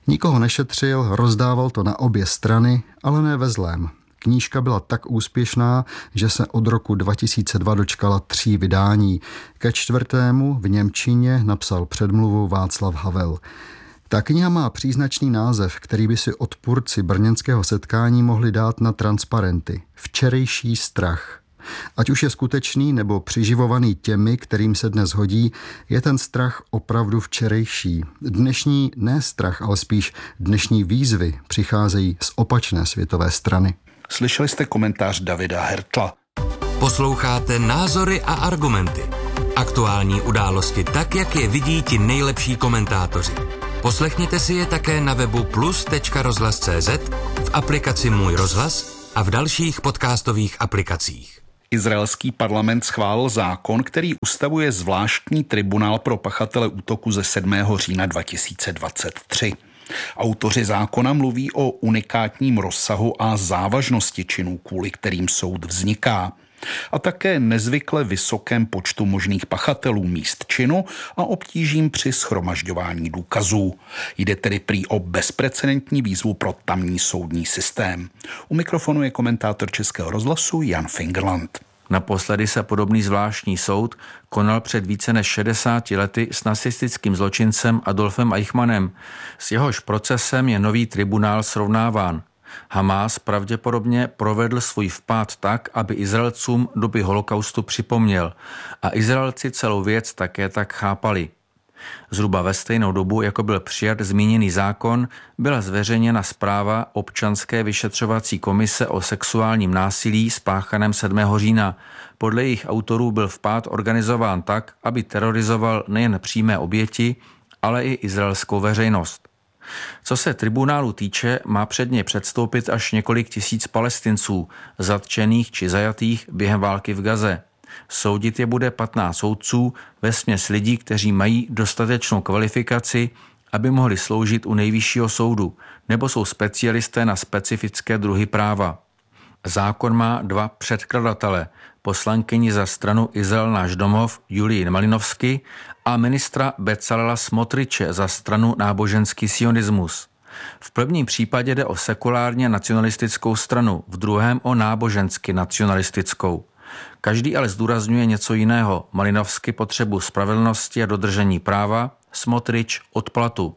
Nikoho nešetřil, rozdával to na obě strany, ale ne ve zlém. Knížka byla tak úspěšná, že se od roku dva tisíce dva dočkala tří vydání. Ke čtvrtému v němčině napsal předmluvu Václav Havel. Ta kniha má příznačný název, který by si odpůrci brněnského setkání mohli dát na transparenty. Včerejší strach. Ať už je skutečný nebo přiživovaný těmi, kterým se dnes hodí, je ten strach opravdu včerejší. Dnešní ne strach, ale spíš dnešní výzvy přicházejí z opačné světové strany. Slyšeli jste komentář Davida Hertla. Posloucháte Názory a argumenty. Aktuální události tak, jak je vidí ti nejlepší komentátoři. Poslechněte si je také na webu plus tečka rozhlas tečka cé zet, v aplikaci Můj rozhlas a v dalších podcastových aplikacích. Izraelský parlament schválil zákon, který ustavuje zvláštní tribunál pro pachatele útoku ze sedmého října dva tisíce dvacet tři. Autoři zákona mluví o unikátním rozsahu a závažnosti činů, kvůli kterým soud vzniká, a také nezvykle vysokém počtu možných pachatelů míst činu a obtížím při shromažďování důkazů. Jde tedy prý o bezprecedentní výzvu pro tamní soudní systém. U mikrofonu je komentátor Českého rozhlasu Jan Fingerland. Naposledy se podobný zvláštní soud konal před více než šedesáti lety s nacistickým zločincem Adolfem Eichmannem. S jehož procesem je nový tribunál srovnáván. Hamás pravděpodobně provedl svůj vpád tak, aby Izraelcům doby holokaustu připomněl, a Izraelci celou věc také tak chápali. Zhruba ve stejnou dobu, jako byl přijat zmíněný zákon, byla zveřejněna zpráva občanské vyšetřovací komise o sexuálním násilí spáchaném sedmého října. Podle jejich autorů byl vpád organizován tak, aby terorizoval nejen přímé oběti, ale i izraelskou veřejnost. Co se tribunálu týče, má před ně předstoupit až několik tisíc Palestinců, zatčených či zajatých během války v Gaze. Soudit je bude patnáct soudců, vesměs lidí, kteří mají dostatečnou kvalifikaci, aby mohli sloužit u nejvyššího soudu, nebo jsou specialisté na specifické druhy práva. Zákon má dva předkladatele, poslankyni za stranu Izrael náš domov Julii Malinovsky a ministra Becalela Smotriče za stranu náboženský sionismus. V prvním případě jde o sekulárně nacionalistickou stranu, v druhém o nábožensky nacionalistickou. Každý ale zdůrazňuje něco jiného. Malinovsky potřebu spravedlnosti a dodržení práva, Smotrič odplatu.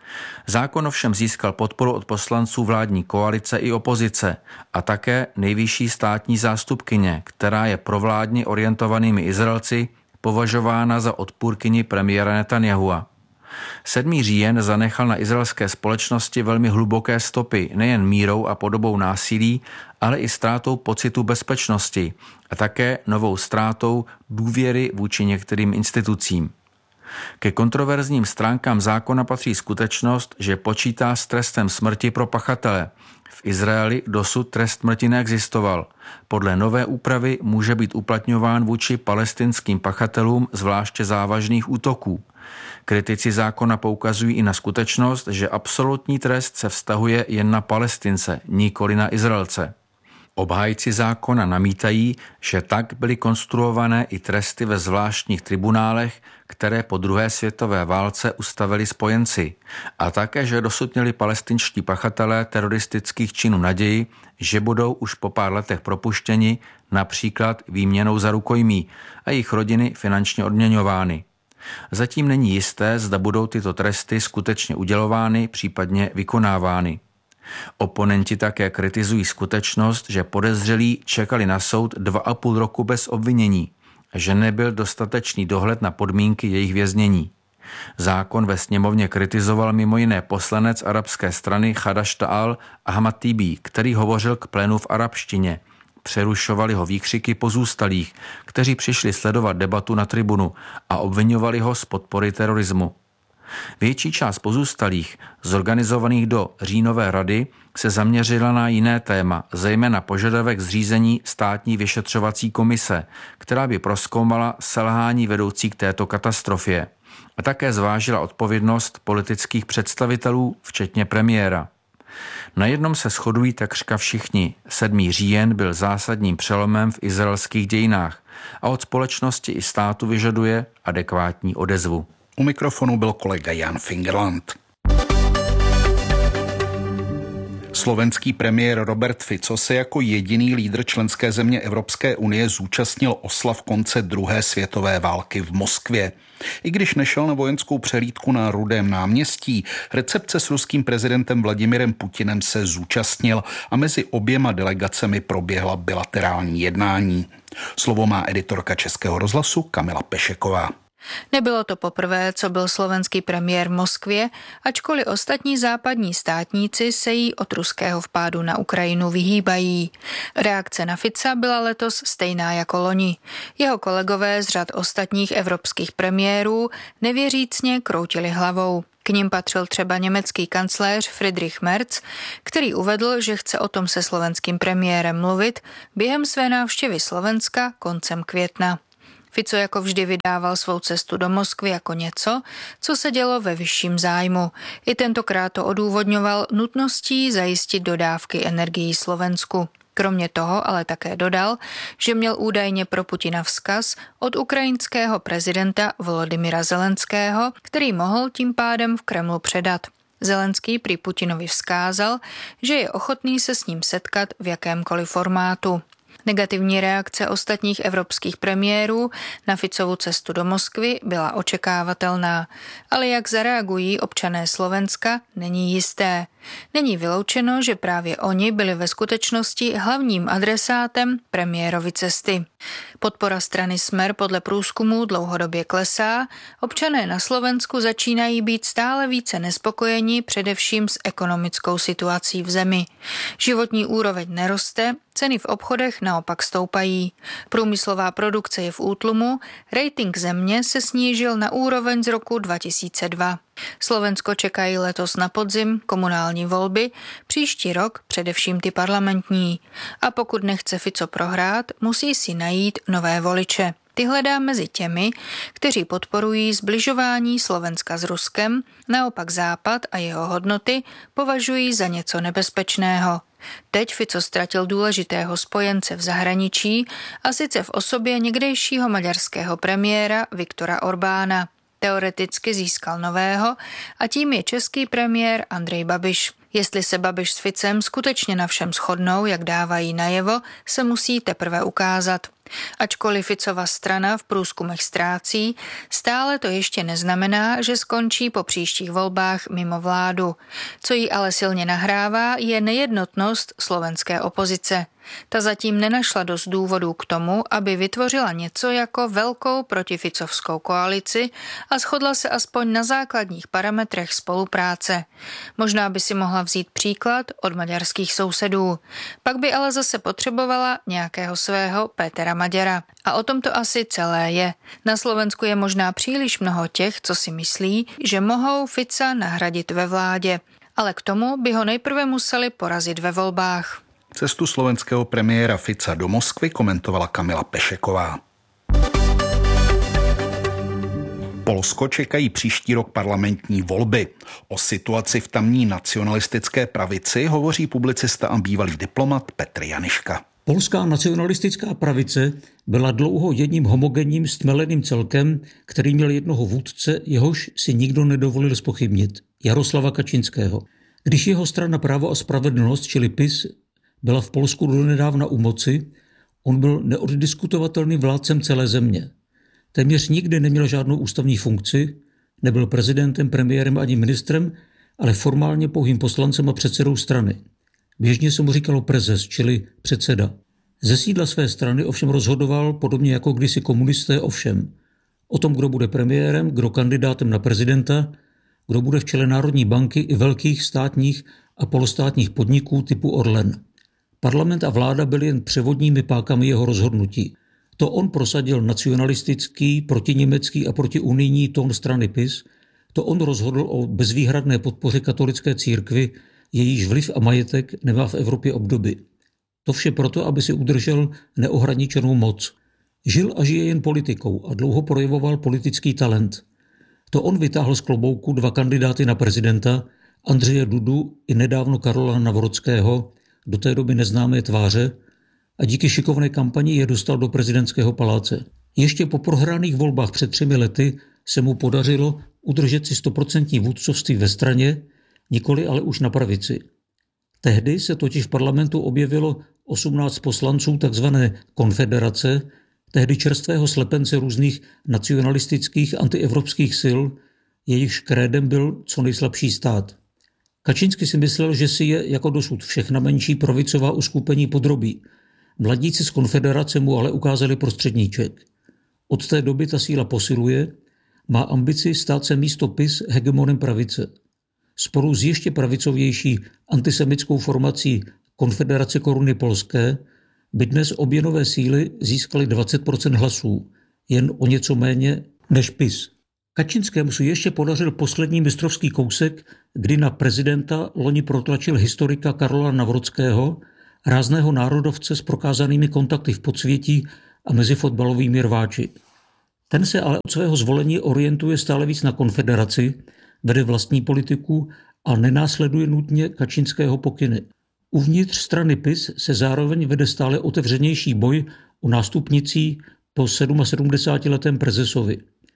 Zákon ovšem získal podporu od poslanců vládní koalice i opozice a také nejvyšší státní zástupkyně, která je provládně orientovanými Izraelci považována za odpůrkyni premiéra Netanyahua. sedmý říjen zanechal na izraelské společnosti velmi hluboké stopy nejen mírou a podobou násilí, ale i ztrátou pocitu bezpečnosti a také novou ztrátou důvěry vůči některým institucím. Ke kontroverzním stránkám zákona patří skutečnost, že počítá s trestem smrti pro pachatele. V Izraeli dosud trest smrti neexistoval. Podle nové úpravy může být uplatňován vůči palestinským pachatelům zvláště závažných útoků. Kritici zákona poukazují i na skutečnost, že absolutní trest se vztahuje jen na Palestince, nikoli na Izraelce. Obhájci zákona namítají, že tak byly konstruované i tresty ve zvláštních tribunálech, které po druhé světové válce ustavili spojenci, a také, že dosud měli palestinští pachatelé teroristických činů naději, že budou už po pár letech propuštěni, například výměnou za rukojmí, a jejich rodiny finančně odměňovány. Zatím není jisté, zda budou tyto tresty skutečně udělovány, případně vykonávány. Oponenti také kritizují skutečnost, že podezřelí čekali na soud dva a půl roku bez obvinění, že nebyl dostatečný dohled na podmínky jejich věznění. Zákon ve sněmovně kritizoval mimo jiné poslanec arabské strany Chadaš Ta'al Ahmad Tibi, který hovořil k plénu v arabštině. Přerušovali ho výkřiky pozůstalých, kteří přišli sledovat debatu na tribunu a obviňovali ho z podpory terorismu. Větší část pozůstalých, zorganizovaných do říjnové rady, se zaměřila na jiné téma, zejména požadavek zřízení státní vyšetřovací komise, která by prozkoumala selhání vedoucí k této katastrofě. A také zvážila odpovědnost politických představitelů, včetně premiéra. Na jednom se shodují takřka všichni. sedmý říjen byl zásadním přelomem v izraelských dějinách a od společnosti i státu vyžaduje adekvátní odezvu. U mikrofonu byl kolega Jan Fingerland. Slovenský premiér Robert Fico se jako jediný lídr členské země Evropské unie zúčastnil oslav konce druhé světové války v Moskvě. I když nešel na vojenskou přehlídku na Rudém náměstí, recepce s ruským prezidentem Vladimirem Putinem se zúčastnil a mezi oběma delegacemi proběhla bilaterální jednání. Slovo má editorka Českého rozhlasu Kamila Pešeková. Nebylo to poprvé, co byl slovenský premiér v Moskvě, ačkoliv ostatní západní státníci se jí od ruského vpádu na Ukrajinu vyhýbají. Reakce na Fica byla letos stejná jako loni. Jeho kolegové z řad ostatních evropských premiérů nevěřícně kroutili hlavou. K nim patřil třeba německý kancléř Friedrich Merz, který uvedl, že chce o tom se slovenským premiérem mluvit během své návštěvy Slovenska koncem května. Fico jako vždy vydával svou cestu do Moskvy jako něco, co se dělo ve vyšším zájmu. I tentokrát to odůvodňoval nutností zajistit dodávky energií Slovensku. Kromě toho ale také dodal, že měl údajně pro Putina vzkaz od ukrajinského prezidenta Volodymyra Zelenského, který mohl tím pádem v Kremlu předat. Zelenský prý Putinovi vzkázal, že je ochotný se s ním setkat v jakémkoliv formátu. Negativní reakce ostatních evropských premiérů na Ficovu cestu do Moskvy byla očekávatelná, ale jak zareagují občané Slovenska, není jisté. Není vyloučeno, že právě oni byli ve skutečnosti hlavním adresátem premiérovy cesty. Podpora strany Smer podle průzkumů dlouhodobě klesá, občané na Slovensku začínají být stále více nespokojeni především s ekonomickou situací v zemi. Životní úroveň neroste, ceny v obchodech naopak stoupají. Průmyslová produkce je v útlumu, rating země se snížil na úroveň z roku dva tisíce dva. Slovensko čekají letos na podzim komunální volby, příští rok především ty parlamentní. A pokud nechce Fico prohrát, musí si najít nové voliče. Ty hledá mezi těmi, kteří podporují zbližování Slovenska s Ruskem, naopak Západ a jeho hodnoty považují za něco nebezpečného. Teď Fico ztratil důležitého spojence v zahraničí, a sice v osobě někdejšího maďarského premiéra Viktora Orbána. Teoreticky získal nového a tím je český premiér Andrej Babiš. Jestli se Babiš s Ficem skutečně na všem shodnou, jak dávají najevo, se musí teprve ukázat. Ačkoliv Ficova strana v průzkumech ztrácí, stále to ještě neznamená, že skončí po příštích volbách mimo vládu. Co jí ale silně nahrává, je nejednotnost slovenské opozice. Ta zatím nenašla dost důvodů k tomu, aby vytvořila něco jako velkou protificovskou koalici a shodla se aspoň na základních parametrech spolupráce. Možná by si mohla vzít příklad od maďarských sousedů. Pak by ale zase potřebovala nějakého svého Pétera Maďara. A o tom to asi celé je. Na Slovensku je možná příliš mnoho těch, co si myslí, že mohou Fica nahradit ve vládě. Ale k tomu by ho nejprve museli porazit ve volbách. Cestu slovenského premiéra Fica do Moskvy komentovala Kamila Pešeková. Polsko čekají příští rok parlamentní volby. O situaci v tamní nacionalistické pravici hovoří publicista a bývalý diplomat Petr Janiška. Polská nacionalistická pravice byla dlouho jedním homogenním stmeleným celkem, který měl jednoho vůdce, jehož si nikdo nedovolil zpochybnit, Jaroslava Kačinského. Když jeho strana Právo a spravedlnost, čili PiS, byla v Polsku donedávna u moci, on byl neoddiskutovatelným vládcem celé země. Téměř nikdy neměl žádnou ústavní funkci, nebyl prezidentem, premiérem ani ministrem, ale formálně pouhým poslancem a předsedou strany. Běžně se mu říkalo prezes, čili předseda. Ze sídla své strany ovšem rozhodoval, podobně jako kdysi komunisté, o všem. O tom, kdo bude premiérem, kdo kandidátem na prezidenta, kdo bude v čele Národní banky i velkých státních a polostátních podniků typu Orlen. Parlament a vláda byly jen převodními pákami jeho rozhodnutí. To on prosadil nacionalistický, protiněmecký a protiunijní tón strany PiS, to on rozhodl o bezvýhradné podpoře katolické církvi, jejíž vliv a majetek nemá v Evropě obdoby. To vše proto, aby si udržel neohraničenou moc. Žil a žije jen politikou a dlouho projevoval politický talent. To on vytáhl z klobouku dva kandidáty na prezidenta, Andřeje Dudu i nedávno Karola Nawrockiho, do té doby neznámé tváře, a díky šikovné kampani je dostal do prezidentského paláce. Ještě po prohraných volbách před třemi lety se mu podařilo udržet si stoprocentní vůdcovství ve straně, nikoli ale už na pravici. Tehdy se totiž v parlamentu objevilo osmnáct poslanců takzvané konfederace, tehdy čerstvého slepence různých nacionalistických antievropských sil, jejichž krédem byl co nejslabší stát. Kačinský si myslel, že si je jako dosud všechna menší pravicová uskupení podrobí. Mladíci z konfederace mu ale ukázali prostředníček. Od té doby ta síla posiluje, má ambici stát se místo P I S hegemonem pravice. Spolu s ještě pravicovější antisemitskou formací Konfederace koruny polské by dnes obě nové síly získaly dvacet procent hlasů, jen o něco méně než P I S. Kačinskému se ještě podařil poslední mistrovský kousek, kdy na prezidenta loni protlačil historika Karola Nawrockého, rázného národovce s prokázanými kontakty v podsvětí a mezi fotbalovými rváči. Ten se ale od svého zvolení orientuje stále víc na konfederaci, vede vlastní politiku a nenásleduje nutně Kačinského pokyny. Uvnitř strany P I S se zároveň vede stále otevřenější boj o nástupnicí po sedmdesátisedmiletém Prezesovi.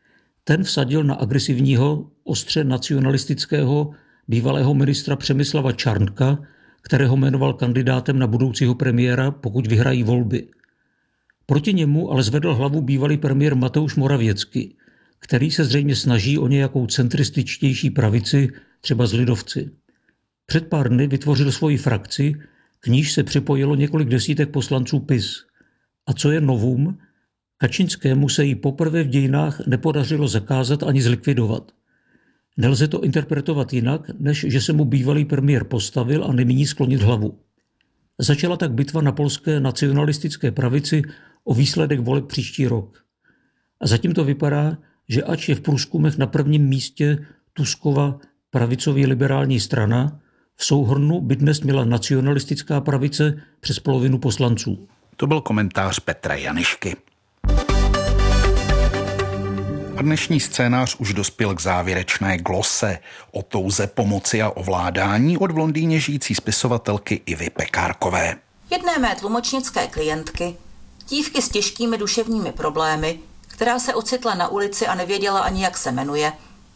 Ten vsadil na agresivního, ostře nacionalistického bývalého ministra Přemyslava Čarnka, kterého jmenoval kandidátem na budoucího premiéra, pokud vyhrají volby. Proti němu ale zvedl hlavu bývalý premiér Mateusz Morawiecki, který se zřejmě snaží o nějakou centrističtější pravici, třeba z lidovci. Před pár dny vytvořil svoji frakci, k níž se připojilo několik desítek poslanců P I S. A co je novum? Kačinskému se jí poprvé v dějinách nepodařilo zakázat ani zlikvidovat. Nelze to interpretovat jinak, než že se mu bývalý premiér postavil a nemíní sklonit hlavu. Začala tak bitva na polské nacionalistické pravici o výsledek voleb příští rok. A zatím to vypadá, že ač je v průzkumech na prvním místě Tuskova pravicově liberální strana, v souhrnu by dnes měla nacionalistická pravice přes polovinu poslanců. To byl komentář Petra Janišky. A dnešní scénář už dospěl k závěrečné glose o touze pomoci a ovládání od v Londýně žijící spisovatelky Ivy Pekárkové. Jedné mé tlumočnické klientky, dívky s těžkými duševními problémy, která se ocitla na ulici a nevěděla ani, jak se jmenuje,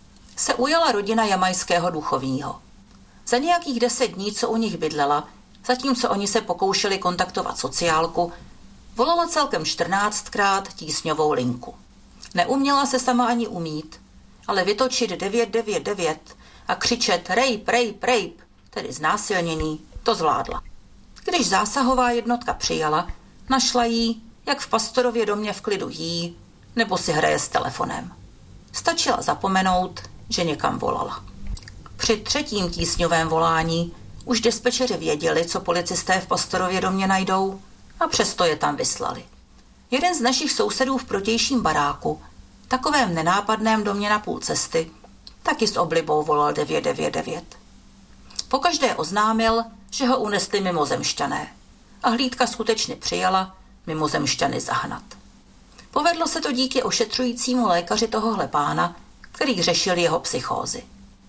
se ujala rodina jamajského duchovního. Za nějakých deset dní, co u nich bydlela, zatímco oni se pokoušeli kontaktovat sociálku, volala celkem čtrnáctkrát tísňovou linku. Neuměla se sama ani umít, ale vytočit devět devět devět a křičet rape, rape, rape, tedy znásilnění, to zvládla. Když zásahová jednotka přijala, našla jí, jak v pastorově domě v klidu jí, nebo si hraje s telefonem. Stačila zapomenout, že někam volala. Při třetím tísňovém volání už dispečeři věděli, co policisté v pastorově domě najdou, a přesto je tam vyslali. Jeden z našich sousedů v protějším baráku, takovém nenápadném domě na půl cesty, taky s oblibou volal devět devět devět. Pokaždé oznámil, že ho unesli mimozemšťané a hlídka skutečně přijala mimozemšťany zahnat. Povedlo se to díky ošetřujícímu lékaři tohohle pána, který řešil jeho psychózy.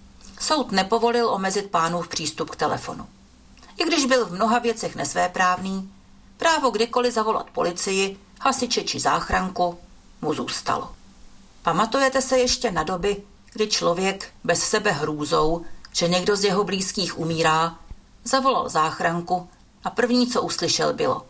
Soud nepovolil omezit pánův přístup k telefonu. I když byl v mnoha věcech nesvéprávný, právo kdykoliv zavolat policii, hasiče či záchranku mu zůstalo. Pamatujete se ještě na doby, kdy člověk bez sebe hrůzou, že někdo z jeho blízkých umírá, zavolal záchranku a první, co uslyšel, bylo: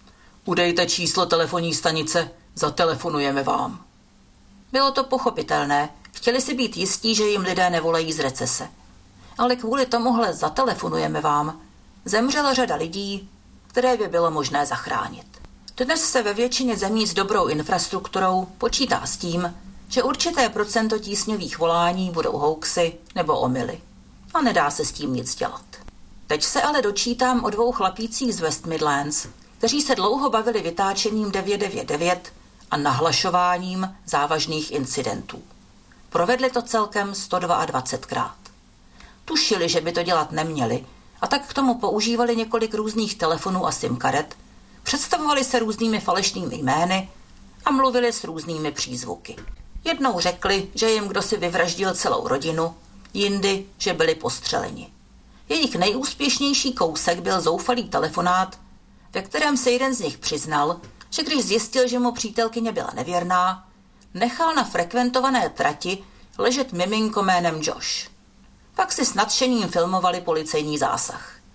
udejte číslo telefonní stanice, zatelefonujeme vám. Bylo to pochopitelné, chtěli si být jistí, že jim lidé nevolají z recese. Ale kvůli tomuhle zatelefonujeme vám zemřela řada lidí, které by bylo možné zachránit. Dnes se ve většině zemí s dobrou infrastrukturou počítá s tím, že určité procento tísňových volání budou hoaxy nebo omyly. A nedá se s tím nic dělat. Teď se ale dočítám o dvou chlapících z West Midlands, kteří se dlouho bavili vytáčením devět devět devět a nahlašováním závažných incidentů. Provedli to celkem sto dvacetdvakrát. Tušili, že by to dělat neměli, a tak k tomu používali několik různých telefonů a simkaret, představovali se různými falešnými jmény a mluvili s různými přízvuky. Jednou řekli, že jim kdosi vyvraždil celou rodinu, jindy, že byli postřeleni. Jejich nejúspěšnější kousek byl zoufalý telefonát, ve kterém se jeden z nich přiznal, že když zjistil, že mu přítelkyně byla nevěrná, nechal na frekventované trati ležet miminko jménem Josh. Pak si s nadšením filmovali policejní zásah.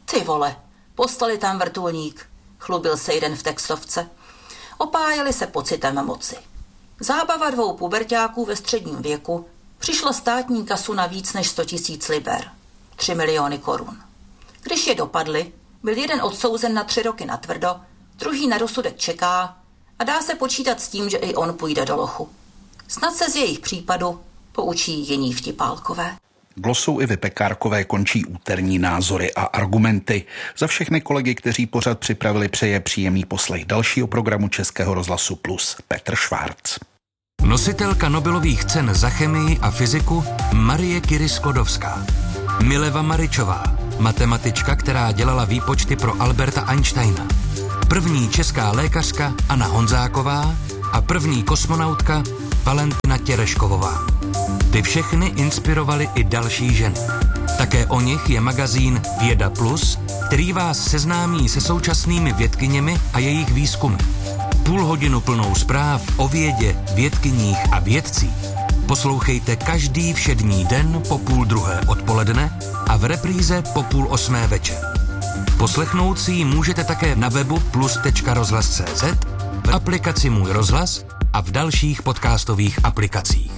Ty vole, poslali tam vrtulník, chlubil se jeden v textovce. Opájeli se pocitem moci. Zábava dvou puberťáků ve středním věku přišla státní kasu na víc než sto tisíc liber, tři miliony korun. Když je dopadli, byl jeden odsouzen na tři roky natvrdo, druhý na rozsudek čeká a dá se počítat s tím, že i on půjde do lochu. Snad se z jejich případu poučí jiní vtipálkové. Glosou Ivy Pekárkové končí úterní názory a argumenty. Za všechny kolegy, kteří pořad připravili, přeje příjemný poslech dalšího programu Českého rozhlasu Plus Petr Švárc. Nositelka Nobelových cen za chemii a fyziku Marie Curie-Sklodowská. Mileva Maričová, matematička, která dělala výpočty pro Alberta Einsteina. První česká lékařka Anna Honzáková a první kosmonautka Valentina Tereškovová. Ty všechny inspirovaly i další ženy. Také o nich je magazín Věda Plus, který vás seznámí se současnými vědkyněmi a jejich výzkumy. Půl hodinu plnou zpráv o vědě, vědkyních a vědcích poslouchejte každý všední den po půl druhé odpoledne a v repríze po půl osmé večer. Poslechnout si ji můžete také na webu plus tečka rozhlas tečka cé zet, v aplikaci Můj rozhlas a v dalších podcastových aplikacích.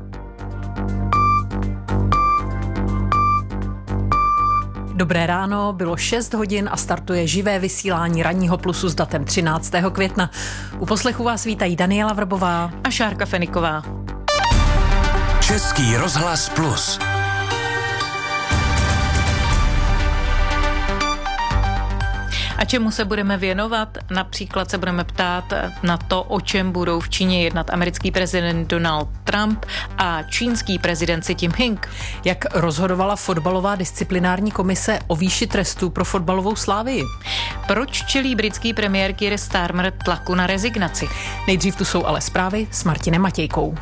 Dobré ráno, bylo šest hodin a startuje živé vysílání ranního Plusu s datem třináctého května. U poslechu vás vítají Daniela Vrbová a Šárka Feniková. Český rozhlas Plus. A čemu se budeme věnovat? Například se budeme ptát na to, o čem budou v Číně jednat americký prezident Donald Trump a čínský prezident Xi Jinping. Jak rozhodovala fotbalová disciplinární komise o výši trestů pro fotbalovou Slávii? Proč čelí britský premiér Keir Starmer tlaku na rezignaci? Nejdřív tu jsou ale zprávy s Martinem Matějkou.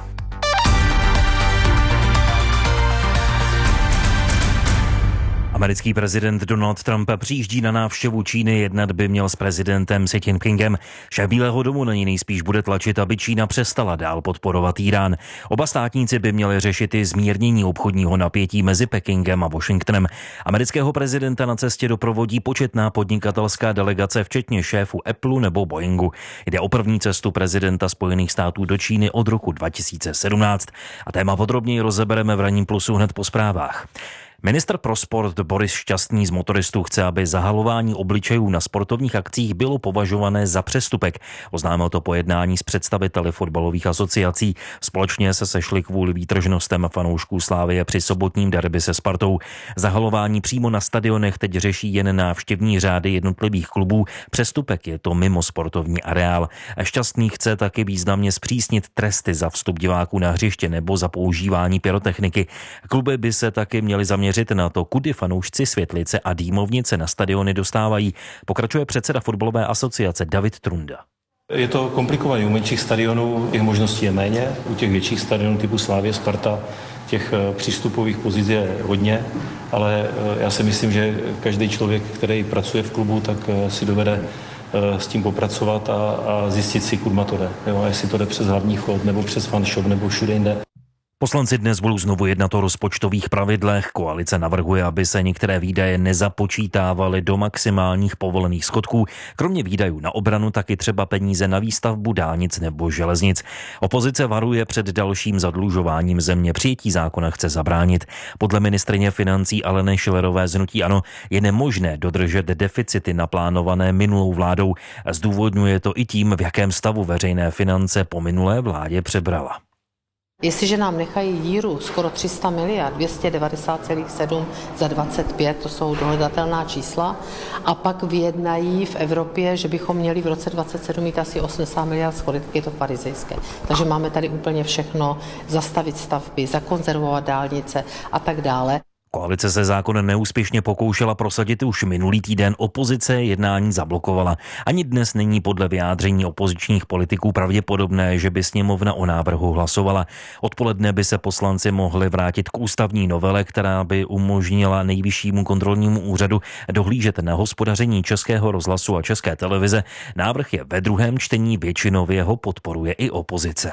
Americký prezident Donald Trump přijíždí na návštěvu Číny, jednat by měl s prezidentem Xi Jinpingem. Šéf Bílého domu na ní nejspíš bude tlačit, aby Čína přestala dál podporovat Írán. Oba státníci by měli řešit i zmírnění obchodního napětí mezi Pekingem a Washingtonem. Amerického prezidenta na cestě doprovodí početná podnikatelská delegace, včetně šéfů Apple nebo Boeingu. Jde o první cestu prezidenta Spojených států do Číny od roku dva tisíce sedmnáct. A téma podrobněji rozebereme v ranním Plusu hned po zprávách. Ministr pro sport Boris Šťastný z motoristů chce, aby zahalování obličejů na sportovních akcích bylo považované za přestupek. Oznámil to po jednání s představiteli fotbalových asociací. Společně se sešli kvůli výtržnostem fanoušků Slávie při sobotním derby se Spartou. Zahalování přímo na stadionech teď řeší jen návštěvní řády jednotlivých klubů. Přestupek je to mimo sportovní areál. Šťastný chce taky významně zpřísnit tresty za vstup diváků na hřiště nebo za používání pyrotechniky. Kluby by se taky měly zaměřit na to, kudy fanoušci světlice a dýmovnice na stadiony dostávají. Pokračuje předseda fotbalové asociace David Trunda. Je to komplikované. U menších stadionů těch možností je méně. U těch větších stadionů typu Slávie, Sparta těch přístupových pozic je hodně, ale já si myslím, že každý člověk, který pracuje v klubu, tak si dovede s tím popracovat a, a zjistit si, kudma to jde. Jo, jestli to jde přes hlavní chod, nebo přes fanshop, nebo všude jinde. Poslanci dnes budou znovu jednat o rozpočtových pravidlech. Koalice navrhuje, aby se některé výdaje nezapočítávaly do maximálních povolených schodků. Kromě výdajů na obranu taky třeba peníze na výstavbu dálnic nebo železnic. Opozice varuje před dalším zadlužováním země. Přijetí zákona chce zabránit. Podle ministryně financí Aleny Schillerové z hnutí ANO je nemožné dodržet deficity naplánované minulou vládou. Zdůvodňuje to i tím, v jakém stavu veřejné finance po minulé vládě přebrala. Jestliže nám nechají díru skoro tři sta miliard, dvě stě devadesát celá sedm za dvacet pět, to jsou dohledatelná čísla, a pak vyjednají v Evropě, že bychom měli v roce dvacet sedm mít asi osmdesát miliard schodek, je to farizejské. Takže máme tady úplně všechno, zastavit stavby, zakonzervovat dálnice a tak dále. Koalice se zákonem neúspěšně pokoušela prosadit už minulý týden, opozice jednání zablokovala. Ani dnes není podle vyjádření opozičních politiků pravděpodobné, že by sněmovna o návrhu hlasovala. Odpoledne by se poslanci mohli vrátit k ústavní novele, která by umožnila Nejvyššímu kontrolnímu úřadu dohlížet na hospodaření Českého rozhlasu a České televize. Návrh je ve druhém čtení, většinově ho podporuje i opozice.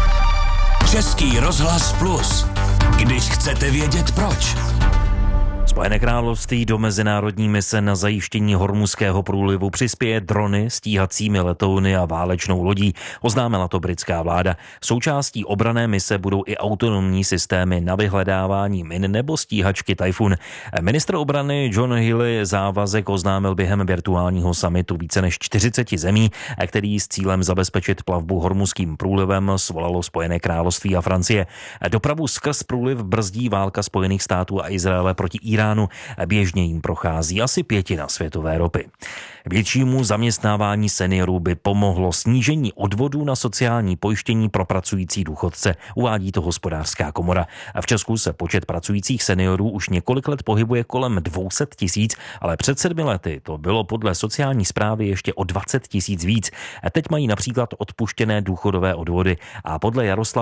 Český rozhlas Plus. Když chcete vědět proč. Spojené království do mezinárodní mise na zajištění Hormuzského průlivu přispěje drony, stíhacími letouny a válečnou lodí, oznámila to britská vláda. Součástí obranné mise budou i autonomní systémy na vyhledávání min nebo stíhačky Typhoon. Ministr obrany John Healey závazek oznámil během virtuálního summitu více než čtyřiceti zemí, který s cílem zabezpečit plavbu Hormuzským průlivem svolalo Spojené království a Francie. Dopravu skrz průliv brzdí válka Spojených států a Izraele proti Iránu. Běžně jim prochází asi pětina světové ropy. Většímu zaměstnávání seniorů by pomohlo snížení odvodů na sociální pojištění pro pracující důchodce, uvádí to Hospodářská komora. V Česku se počet pracujících seniorů už několik let pohybuje kolem dvě stě tisíc, ale před sedmi lety to bylo podle sociální správy ještě o dvacet tisíc víc. Teď mají například odpuštěné důchodové odvody a podle Jaroslava